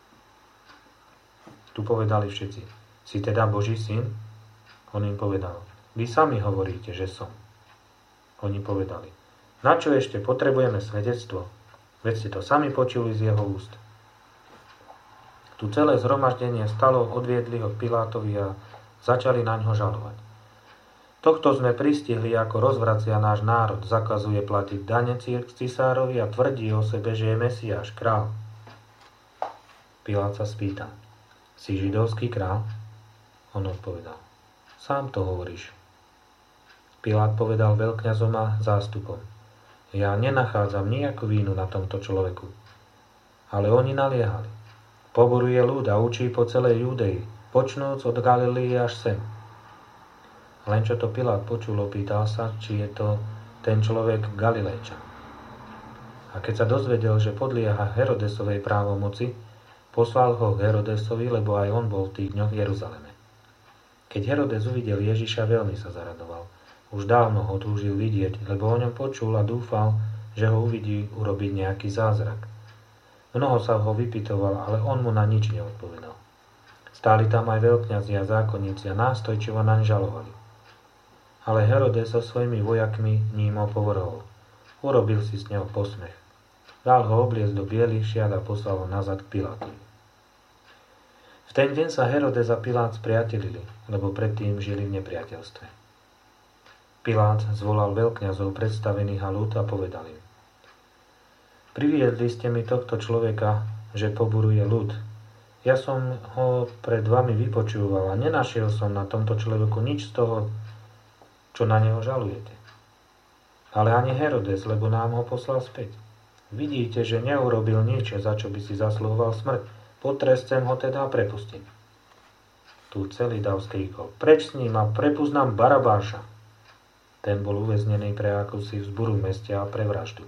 Tu povedali všetci, si teda Boží syn? On im povedal, vy sami hovoríte, že som. Oni povedali, na čo ešte potrebujeme svedectvo? Veď ste to sami počuli z jeho úst. Tu celé zhromaždenie stalo, odviedli ho k Pilátovi a začali na ňo žalovať. Tohto sme pristihli, ako rozvracia náš národ, zakazuje platiť dane cisárovi a tvrdí o sebe, že je Mesiáš, král. Pilát sa spýtal, si židovský král? On odpovedal, sám to hovoríš. Pilát povedal veľkňazom a zástupom, ja nenachádzam nejakú vínu na tomto človeku. Ale oni naliehali. Poboruje ľud a učí po celej Judei, počnúc od Galilei až sem. Len čo to Pilát počul, opýtal sa, či je to ten človek Galilejčan. A keď sa dozvedel, že podlieha Herodesovej právomoci, Poslal ho k Herodesovi, lebo aj on bol v tých dňoch v Jeruzaleme. Keď Herodes uvidel Ježiša, veľmi sa zaradoval. Už dávno ho túžil vidieť, lebo o ňom počul a dúfal, že ho uvidí urobiť nejaký zázrak. Mnoho sa ho vypytoval, ale on mu na nič neodpovedal. Stáli tam aj veľkňazi a zákonníci a nástojčivo naň žalovali. Ale Herodes so svojimi vojakmi ním opovrhol. Urobil si s neho posmech. Dal ho obliecť do bielých šiat a poslal ho nazad k Pilátovi. V ten deň sa Herodes a Pilát spriatelili, lebo predtým žili v nepriateľstve. Pilát zvolal veľkňazov predstavených a ľud a povedal im: Priviedli ste mi tohto človeka, že poburuje ľud. Ja som ho pred vami vypočúval a nenašiel som na tomto človeku nič z toho, čo na neho žalujete. Ale ani Herodes, lebo nám ho poslal späť. Vidíte, že neurobil nič, za čo by si zasluhoval smrť. Potrestem ho teda a prepustím. Tu celý dav skríkol: Preč s ním a prepust nám Barabáša. Ten bol uväznený pre akúsi vzburu v meste a pre vraždu.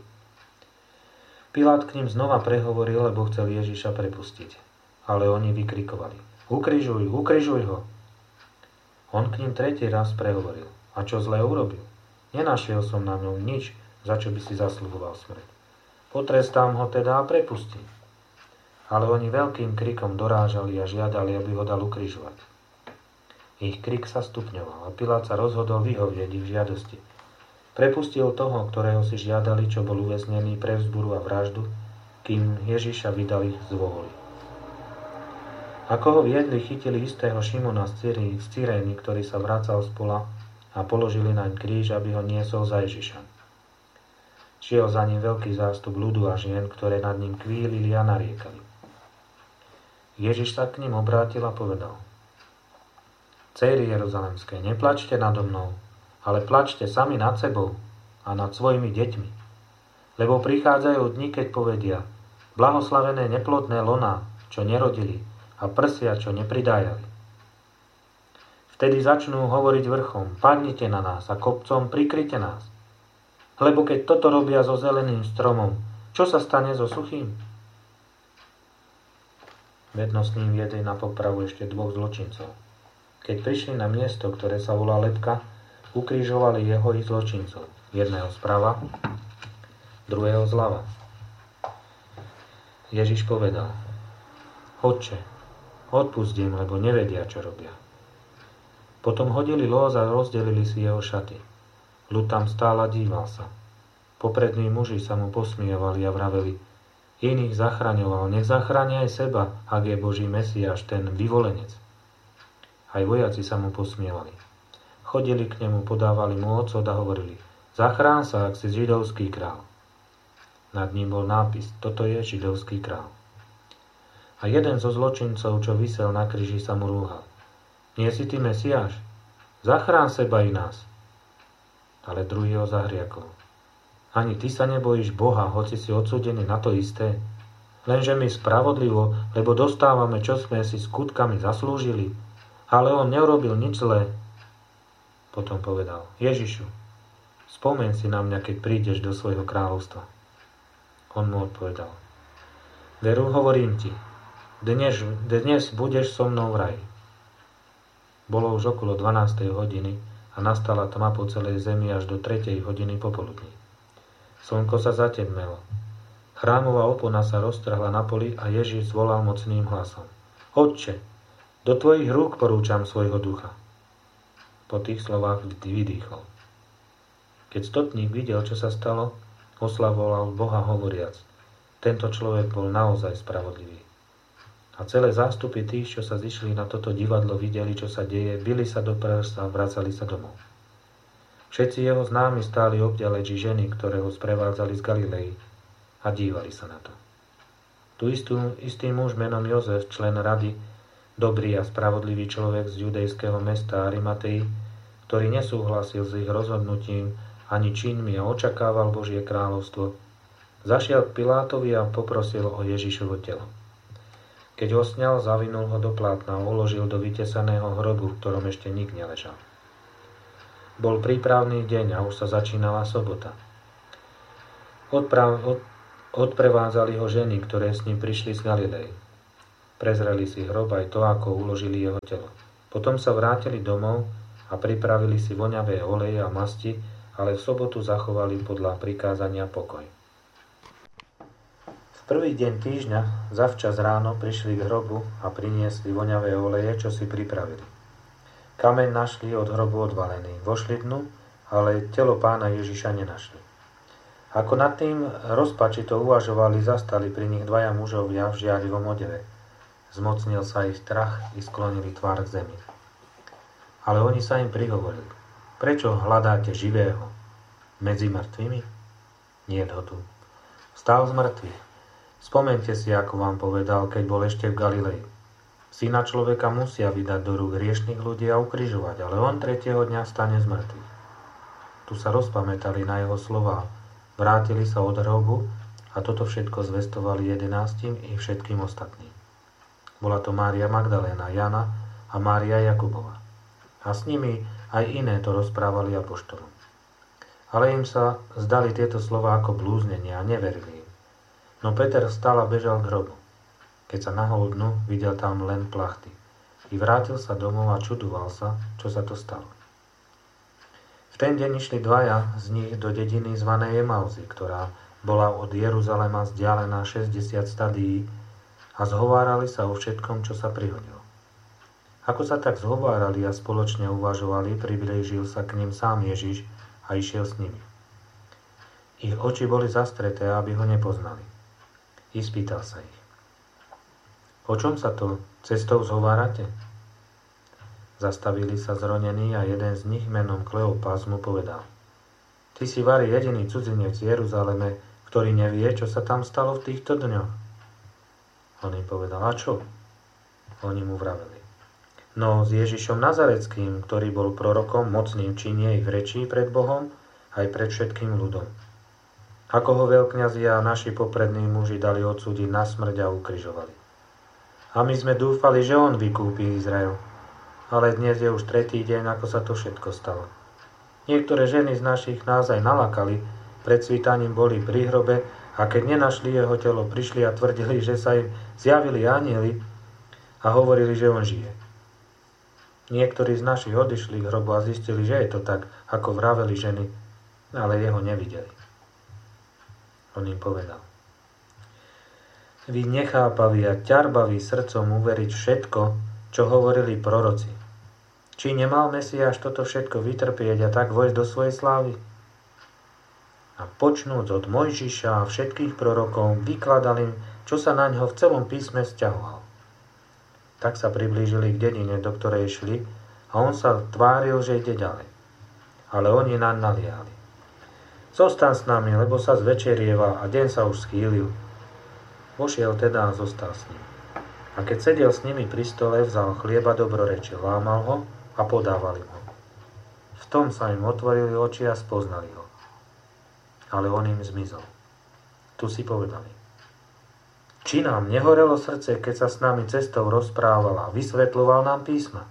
Pilát k ním znova prehovoril, lebo chcel Ježiša prepustiť. Ale oni vykrikovali: Ukrižuj, ukrižuj ho. On k ním tretí raz prehovoril: A čo zlé urobil? Nenašiel som na ňom nič, za čo by si zasluhoval smrť. Potrestám ho teda a prepustím. Ale oni veľkým krikom dorážali a žiadali, aby ho dal ukrižovať. Ich krik sa stupňoval a Pilát sa rozhodol vyhovieť ich žiadosti. Prepustil toho, ktorého si žiadali, čo bol uväznený pre vzburu a vraždu, kým Ježiša vydali z vôli. Ako ho viedli, chytili istého Šimona z Cyrény, ktorý sa vracal z pola, a položili naň kríž, aby ho niesol za Ježiša. Šiel za ním veľký zástup ľudu a žien, ktoré nad ním kvílili a nariekali. Ježiš sa k ním obrátil a povedal: Céry jeruzalemské, neplačte nado mnou, ale plačte sami nad sebou a nad svojimi deťmi. Lebo prichádzajú dni, keď povedia: Blahoslavené neplodné loná, čo nerodili, a prsia, čo nepridájali. Vtedy začnú hovoriť vrchom: Padnite na nás, a kopcom: Prikryte nás. Lebo keď toto robia so zeleným stromom, čo sa stane so suchým? Vedno s ním viedli na popravu ešte dvoch zločincov. Keď prišli na miesto, ktoré sa volá Lebka, ukrižovali jeho i zločincov. Jedného zprava, druhého zľava. Ježiš povedal: Otče, odpusť im, lebo nevedia, čo robia. Potom hodili lôz a rozdelili si jeho šaty. Ľud tam stál a díval sa. Poprední muži sa mu posmievali a vraveli: Iných zachraňoval, nech zachráni aj seba, ak je Boží Mesiáš, ten vyvolenec. Aj vojaci sa mu posmievali. Chodili k nemu, podávali mu ocot a hovorili: Zachrán sa, ak si židovský král. Nad ním bol nápis: Toto je židovský král. A jeden zo zločincov, čo visel na kríži, sa mu rúhal: Nie si ty Mesiáš? Zachrán seba i nás. Ale druhý ho zahriakol: Ani ty sa nebojíš Boha, hoci si odsúdený na to isté? Lenže my spravodlivo, lebo dostávame, čo sme si skutkami zaslúžili. Ale on neurobil nič zlé. Potom povedal: Ježišu, spomeň si na mňa, keď prídeš do svojho kráľovstva. On mu odpovedal: Veru, hovorím ti, dnes, dnes budeš so mnou v raji. Bolo už okolo dvanástej hodiny a nastala tma po celej zemi až do tretej hodiny popoludní. Slnko sa zatemnelo. Chrámová opona sa roztrhla na poli a Ježiš zvolal mocným hlasom: Otče, do tvojich rúk porúčam svojho ducha. Po tých slovách vydýchol. Keď stotník videl, čo sa stalo, oslavoval Boha hovoriac: Tento človek bol naozaj spravodlivý. A celé zástupy tých, čo sa zišli na toto divadlo, videli, čo sa deje, bili sa do prsa a vracali sa domov. Všetci jeho známi stáli obďaleči ženy, ktoré ho sprevádzali z Galilei, a dívali sa na to. Tu istú, istý muž menom Jozef, člen rady, dobrý a spravodlivý človek z judejského mesta Arimatei, ktorý nesúhlasil s ich rozhodnutím ani činmi a očakával Božie kráľovstvo, zašiel k Pilátovi a poprosil o Ježišovo telo. Keď ho sňal, zavinul ho do plátna a uložil do vytesaného hrobu, v ktorom ešte nik neležal. Bol prípravný deň a už sa začínala sobota. Odprav, od, odprevádzali ho ženy, ktoré s ním prišli z Galilei. Prezreli si hrob aj to, ako uložili jeho telo. Potom sa vrátili domov a pripravili si voňavé oleje a masti, ale v sobotu zachovali podľa prikázania pokoj. V prvý deň týždňa zavčas ráno prišli k hrobu a priniesli voňavé oleje, čo si pripravili. Kameň našli od hrobu odvalený. Vošli dnu, ale telo pána Ježiša nenašli. Ako nad tým rozpačito uvažovali, zastali pri nich dvaja mužovia v žiarivom odeve. Zmocnil sa ich strach i sklonili tvár k zemi. Ale oni sa im prihovorili: prečo hľadáte živého medzi mŕtvými? Niet ho tu. Vstal z mŕtvych. Spomente si, ako vám povedal, keď bol ešte v Galilei. Syna človeka musia vydať do rúk hriešnych ľudí a ukrižovať, ale on tretieho dňa vstane z mŕtvych. Tu sa rozpamätali na jeho slová, vrátili sa od hrobu a toto všetko zvestovali jedenástim i všetkým ostatným. Bola to Mária Magdaléna, Jana a Mária Jakubova. A s nimi aj iné to rozprávali apoštolom. Ale im sa zdali tieto slová ako blúznenie a neverili im. No Peter vstal a bežal k hrobu. Keď sa nahol dnu, videl tam len plachty. I vrátil sa domov a čudoval sa, čo sa to stalo. V ten deň išli dvaja z nich do dediny zvanej Emauzy, ktorá bola od Jeruzalema vzdialená šesťdesiat stadií, a zhovárali sa o všetkom, čo sa prihodilo. Ako sa tak zhovárali a spoločne uvažovali, priblížil sa k ním sám Ježiš a išiel s nimi. Ich oči boli zastreté, aby ho nepoznali. I spýtal sa ich: o čom sa to cestou zhovárate? Zastavili sa zronení a jeden z nich menom Kleopas mu povedal: ty si vari jediný cudzinec v Jeruzaleme, ktorý nevie, čo sa tam stalo v týchto dňoch. On im povedal: a čo? Oni mu vraveli: no s Ježišom Nazareckým, ktorý bol prorokom, mocným činie i v rečí pred Bohom, aj pred všetkým ľudom. Ako ho veľkňazi a naši poprední muži dali odsúdiť na smrť a ukrižovali. A my sme dúfali, že on vykúpi Izrael. Ale dnes je už tretí deň, ako sa to všetko stalo. Niektoré ženy z našich nás aj nalakali, pred svítaním boli pri hrobe, a keď nenašli jeho telo, prišli a tvrdili, že sa im zjavili anjeli a hovorili, že on žije. Niektorí z našich odišli k hrobu a zistili, že je to tak, ako vraveli ženy, ale jeho nevideli. On im povedal: vy nechápaví a ťarbaví srdcom uveriť všetko, čo hovorili proroci. Či nemal Mesiáš toto všetko vytrpieť a tak vojsť do svojej slávy? A počnúc od Mojžiša a všetkých prorokov, vykladal im, čo sa na ňo v celom písme vzťahoval. Tak sa priblížili k dedine, do ktorej šli, a on sa tváril, že ide ďalej. Ale oni naň naliehali: zostaň s nami, lebo sa zvečerieva a deň sa už schýlil. Vošiel teda a zostal s ním. A keď sedel s nimi pri stole, vzal chlieba dobrorečil, lámal ho a podával im ho. V tom sa im otvorili oči a spoznali ho. Ale on im zmizol. Tu si povedali: či nám nehorelo srdce, keď sa s nami cestou rozprával a vysvetľoval nám písma?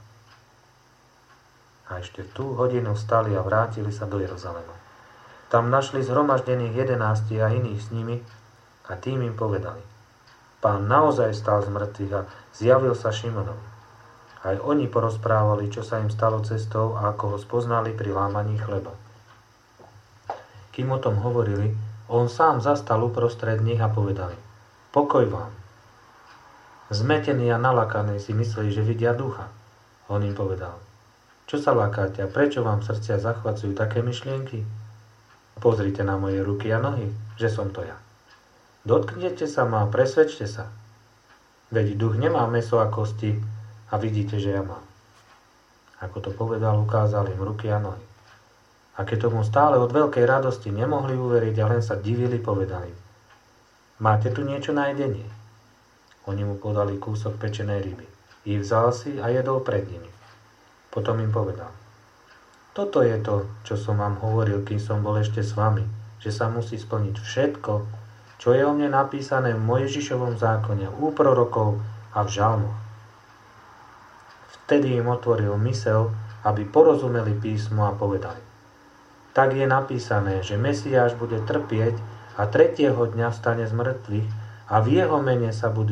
A ešte v tú hodinu vstali a vrátili sa do Jeruzalema. Tam našli zhromaždených jedenástich a iných s nimi a tým im povedali: Pán naozaj stal z mŕtvych a zjavil sa Šimonovi. Aj oni porozprávali, čo sa im stalo cestou a ako ho spoznali pri lámaní chleba. Kým o tom hovorili, on sám zastal uprostred nich a povedali: pokoj vám. Zmetení a nalakaní si mysleli, že vidia ducha. On im povedal: čo sa lakáte a prečo vám srdcia zachvacujú také myšlienky? Pozrite na moje ruky a nohy, že som to ja. Dotknete sa ma a presvedčte sa. Veď duch nemá mäso a kosti a vidíte, že ja mám. Ako to povedal, ukázal im ruky a nohy. A keď tomu stále od veľkej radosti nemohli uveriť a len sa divili, povedali: máte tu niečo na jedenie? Oni mu podali kúsok pečenej ryby. I vzal si a jedol pred nimi. Potom im povedal: toto je to, čo som vám hovoril, kým som bol ešte s vami, že sa musí splniť všetko, čo je o mne napísané v Mojžišovom zákone, u prorokov a v žalmoch. Vtedy im otvoril myseľ, aby porozumeli písmu a povedali: tak je napísané, že Mesiáš bude trpieť a tretieho dňa vstane z mŕtvych a v jeho mene sa bude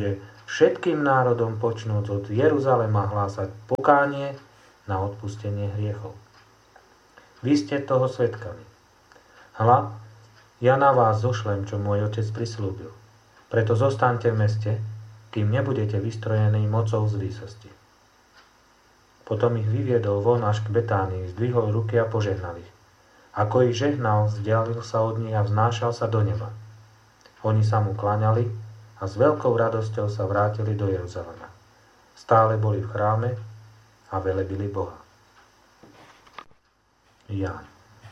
všetkým národom počnúc od Jeruzalema hlásať pokánie na odpustenie hriechov. Vy ste toho svedkami. Hľa, ja na vás zošlem, čo môj otec prislúbil. Preto zostaňte v meste, kým nebudete vystrojení mocou z výsosti. Potom ich vyviedol von až k Betánii, zdvihol ruky a požehnal ich. Ako ich žehnal, vzdialil sa od nich a vznášal sa do neba. Oni sa mu kláňali a s veľkou radosťou sa vrátili do Jeruzalema. Stále boli v chráme a velebili Boha. Ján.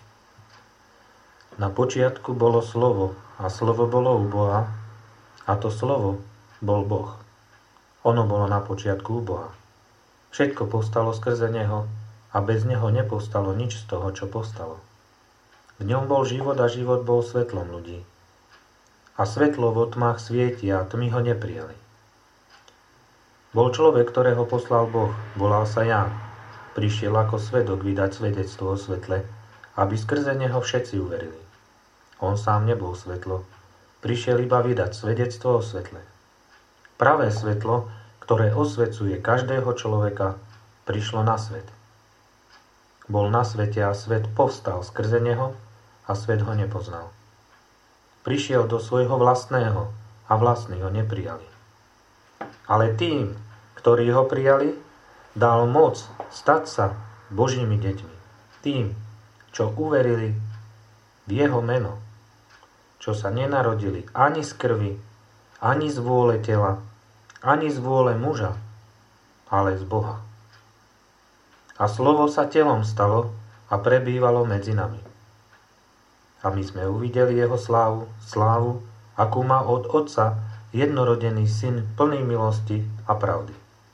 Na počiatku bolo slovo a slovo bolo u Boha a to slovo bol Boh. Ono bolo na počiatku u Boha. Všetko povstalo skrze neho a bez neho nepostalo nič z toho, čo postalo. V ňom bol život a život bol svetlom ľudí. A svetlo vo tmách svieti a tmy ho neprijali. Bol človek, ktorého poslal Boh, volal sa Ján. Prišiel ako svedok vydať svedectvo o svetle, aby skrze neho všetci uverili. On sám nebol svetlo, prišiel iba vydať svedectvo o svetle. Pravé svetlo, ktoré osvecuje každého človeka, prišlo na svet. Bol na svete a svet povstal skrze neho a svet ho nepoznal. Prišiel do svojho vlastného a vlastní ho neprijali. Ale tým, ktorí ho prijali, dal moc stať sa Božími deťmi. Tým, čo uverili v jeho meno, čo sa nenarodili ani z krvi, ani z vôle tela, ani z vôle muža, ale z Boha. A slovo sa telom stalo a prebývalo medzi nami. A my sme uvideli jeho slávu, slávu, akú má od Otca jednorodený syn plný milosti a pravdy.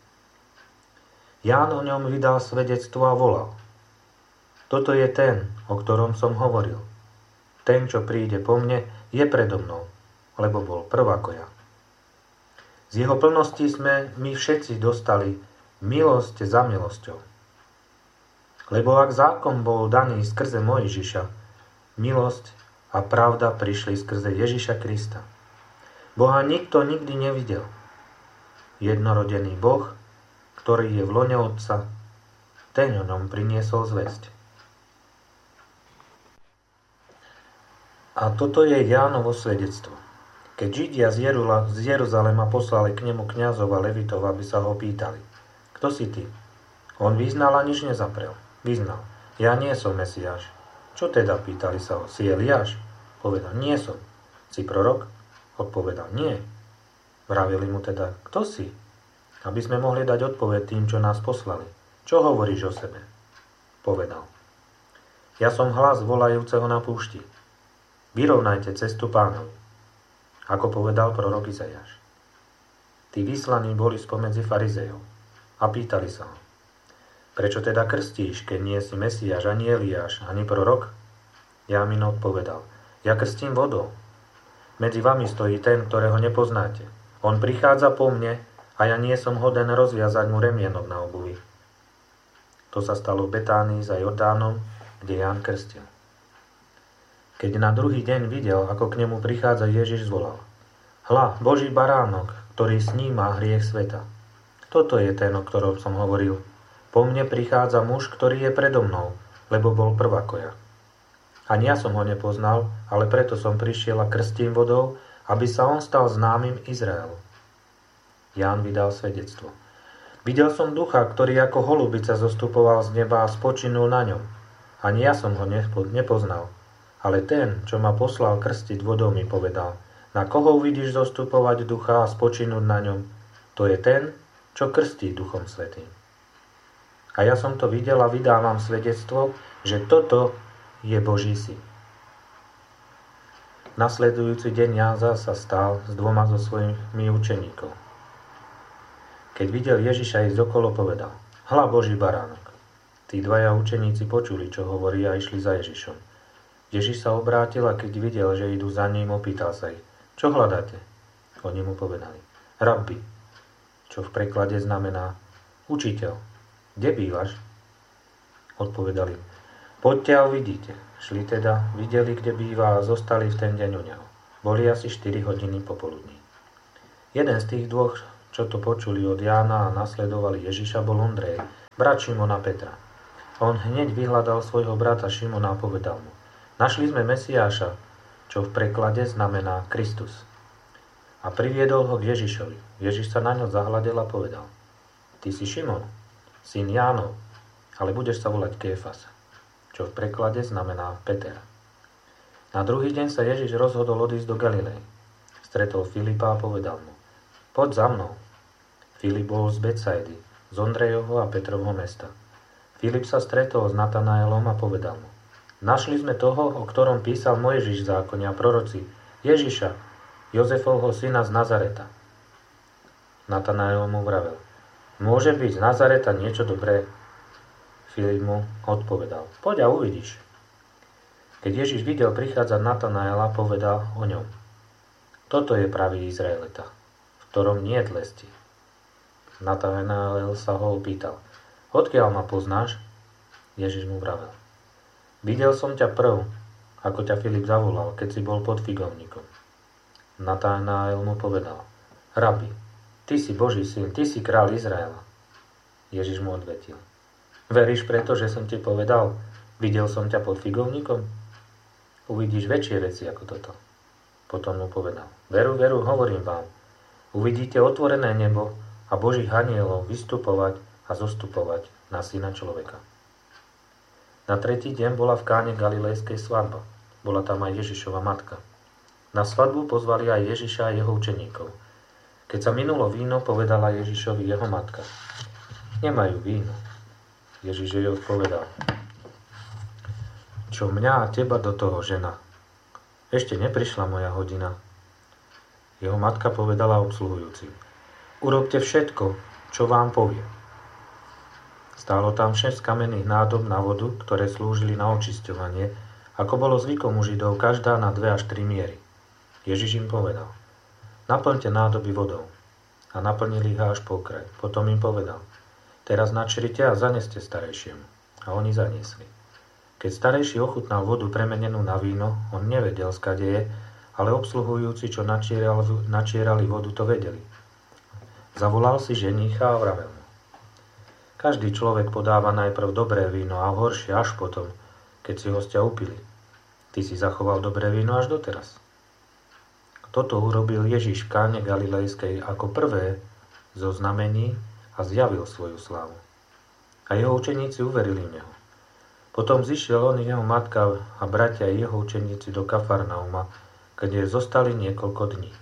Ján o ňom vydal svedectvo a volal. Toto je ten, o ktorom som hovoril. Ten, čo príde po mne, je predo mnou, lebo bol prv ako ja. Z jeho plnosti sme my všetci dostali milosť za milosťou. Lebo ak zákon bol daný skrze Mojžiša, milosť a pravda prišli skrze Ježiša Krista. Boha nikto nikdy nevidel. Jednorodený Boh, ktorý je v lone Otca, ten o ňom priniesol zvesť. A toto je Jánovo svedectvo. Keď Židia z, Jerula, z Jeruzalema poslali k nemu kňazov a levitov, aby sa ho pýtali, kto si ty? On vyznal a nič nezaprel. Vyznal, ja nie som Mesiáš. Čo teda, pýtali sa ho, si Eliáš? Povedal, nie som. Si prorok? Odpovedal, nie. Vravili mu teda, kto si? Aby sme mohli dať odpoveď tým, čo nás poslali. Čo hovoríš o sebe? Povedal, ja som hlas volajúceho na púšti. Vyrovnajte cestu Pánovi. Ako povedal prorok Izaiáš. Tí vyslaní boli spomedzi farizejov a pýtali sa ho, prečo teda krstíš, keď nie si Mesiáš, ani Eliáš, ani prorok? Jámin odpovedal, ja krstím vodou. Medzi vami stojí ten, ktorého nepoznáte. On prichádza po mne a ja nie som hoden rozviazať mu remienok na obuvi. To sa stalo v Betánii za Jordánom, kde Ján krstil. Keď na druhý deň videl, ako k nemu prichádza Ježiš, zvolal. Hľa, Boží baránok, ktorý sníma hriech sveta. Toto je ten, o ktorom som hovoril. Po mne prichádza muž, ktorý je predo mnou, lebo bol prv ako ja. Ani ja som ho nepoznal, ale preto som prišiel a krstím vodou, aby sa on stal známym Izraelu. Ján vydal svedectvo. Videl som ducha, ktorý ako holubica zostupoval z neba a spočinul na ňom. Ani ja som ho nepoznal. Ale ten, čo ma poslal krstiť vodou, mi povedal, na koho uvidíš zostupovať ducha a spočinúť na ňom, to je ten, čo krstí Duchom Svätým. A ja som to videl a vydávam svedectvo, že toto je Boží syn. Nasledujúci deň Ján sa stál s dvoma zo svojimi učeníkov. Keď videl Ježiša ísť okolo, povedal, hľa Boží baránok. Tí dvaja učeníci počuli, čo hovorí a išli za Ježišom. Ježiš sa obrátil a keď videl, že idú za ním, opýtal sa ich, čo hľadáte? Oni mu povedali, rabbi, čo v preklade znamená učiteľ. Kde bývaš? Odpovedali, poďte a uvidíte. Šli teda, videli, kde býva a zostali v ten deň u neho. Boli asi štyri hodiny popoludní. Jeden z tých dvoch čo to počuli od Jána a nasledovali Ježiša, bol Ondrej, brat Šimona Petra. On hneď vyhľadal svojho brata Šimona a povedal mu: Našli sme Mesiáša, čo v preklade znamená Kristus. A priviedol ho k Ježišovi. Ježiš sa na ňo zahľadel a povedal: Ty si Šimon, syn Jánov, ale budeš sa volať Kéfas, čo v preklade znamená Peter. Na druhý deň sa Ježiš rozhodol odísť do Galilei. Stretol Filipa a povedal mu: Poď za mnou. Filip bol z Betsaidy, z Ondrejovho a Petrovho mesta. Filip sa stretol s Natanaelom a povedal mu: Našli sme toho, o ktorom písal Mojžiš v zákone a proroci, Ježiša, Jozefovho syna z Nazareta. Natanael mu vravel: Môže byť z Nazareta niečo dobré? Filip mu odpovedal: Poď a uvidíš. Keď Ježiš videl prichádzať Natanaela, povedal o ňom: Toto je pravý Izraelita, v ktorom nie je lesti. Natanael sa ho opýtal: Odkiaľ ma poznáš? Ježiš mu vravel: Videl som ťa prv, ako ťa Filip zavolal, keď si bol pod figovníkom. Natanael mu povedal: Rabi, ty si Boží syn, ty si kráľ Izraela. Ježiš mu odvetil: Veríš preto, že som ti povedal, videl som ťa pod figovníkom? Uvidíš väčšie veci ako toto. Potom mu povedal: Veru, veru, hovorím vám, uvidíte otvorené nebo a Božích anielov vystupovať a zostupovať na syna človeka. Na tretí deň bola v Káne Galilejskej svadba. Bola tam aj Ježišova matka. Na svadbu pozvali aj Ježiša a jeho učeníkov. Keď sa minulo víno, povedala Ježišovi jeho matka: Nemajú víno. Ježiš jej odpovedal: Čo mňa a teba do toho, žena? Ešte neprišla moja hodina. Jeho matka povedala obsluhujúcim: Urobte všetko, čo vám povie. Stálo tam šesť kamenných nádob na vodu, ktoré slúžili na očisťovanie, ako bolo zvykom u Židov, každá na dve až tri miery. Ježiš im povedal: Naplňte nádoby vodou. A naplnili ich až po kraj. Potom im povedal: Teraz načrite a zaneste starejšiemu. A oni zaniesli. Keď starejší ochutnal vodu premenenú na víno, on nevedel, skade je, ale obsluhujúci, čo načierali, načierali vodu, to vedeli. Zavolal si ženícha a vravel mu: Každý človek podáva najprv dobré víno a horšie až potom, keď si hostia upili. Ty si zachoval dobré víno až doteraz. Toto urobil Ježiš v Káne Galilejskej ako prvé zo znamení a zjavil svoju slávu. A jeho učeníci uverili v neho. Potom zišiel on, jeho matka a bratia i jeho učeníci do Kafarnauma, kde zostali niekoľko dní.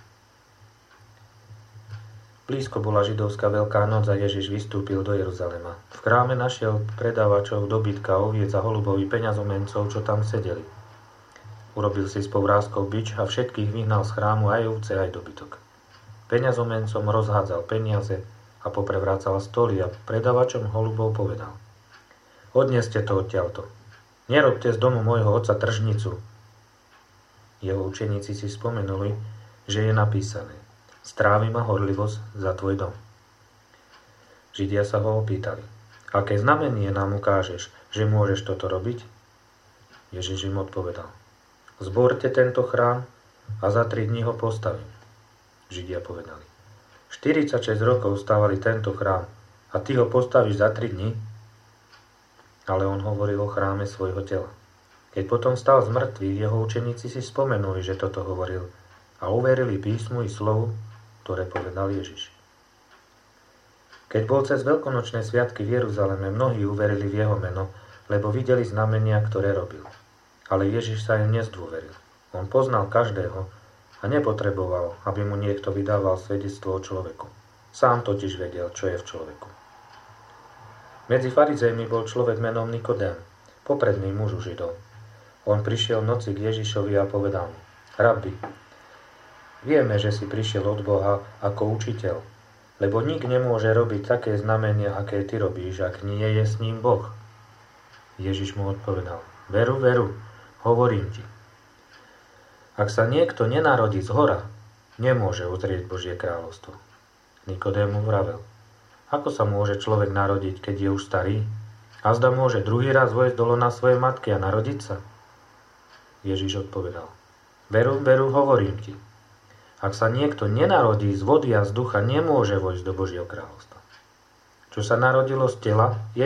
Blízko bola židovská veľká noc a Ježiš vystúpil do Jeruzalema. V chráme našiel predávačov dobytka, oviec a holubovi peňazomencov, čo tam sedeli. Urobil si s povrázkou bič a všetkých vyhnal z chrámu, aj ovce, aj dobytok. Peňazomencom rozhádzal peniaze a poprevrácal stoly a predávačom holubov povedal: Odneste to odtiaľto. Nerobte z domu môjho otca tržnicu. Jeho učeníci si spomenuli, že je napísané: Strávi ma horlivosť za tvoj dom. Židia sa ho opýtali: Aké znamenie nám ukážeš, že môžeš toto robiť? Ježiš im odpovedal: Zborte tento chrám a za tri dní ho postavím. Židia povedali: štyridsaťšesť rokov stavali tento chrám a ty ho postavíš za tri dní? Ale on hovoril o chráme svojho tela. Keď potom stal z mŕtvych, jeho učeníci si spomenuli, že toto hovoril, a uverili písmu i slovu, ktoré povedal Ježiš. Keď bol cez veľkonočné sviatky v Jeruzaleme, mnohí uverili v jeho meno, lebo videli znamenia, ktoré robil. Ale Ježiš sa im nezdôveril. On poznal každého a nepotreboval, aby mu niekto vydával svedectvo o človeku. Sám totiž vedel, čo je v človeku. Medzi farizejmi bol človek menom Nikodém, popredný muž u Židov. On prišiel v noci k Ježišovi a povedal mu: Rabbi, vieme, že si prišiel od Boha ako učiteľ, lebo nik nemôže robiť také znamenia, aké ty robíš, ak nie je s ním Boh. Ježiš mu odpovedal: Veru, veru, hovorím ti. Ak sa niekto nenarodí zhora, nemôže uzrieť Božie kráľovstvo. Nikodém mu vravel: Ako sa môže človek narodiť, keď je už starý? A zda môže druhý raz vojsť do lona svojej matky a narodiť sa? Ježiš odpovedal: Veru, veru, hovorím ti. Ak sa niekto nenarodí z vody a z ducha, nemôže vojsť do Božieho kráľovstva. Čo sa narodilo z tela, je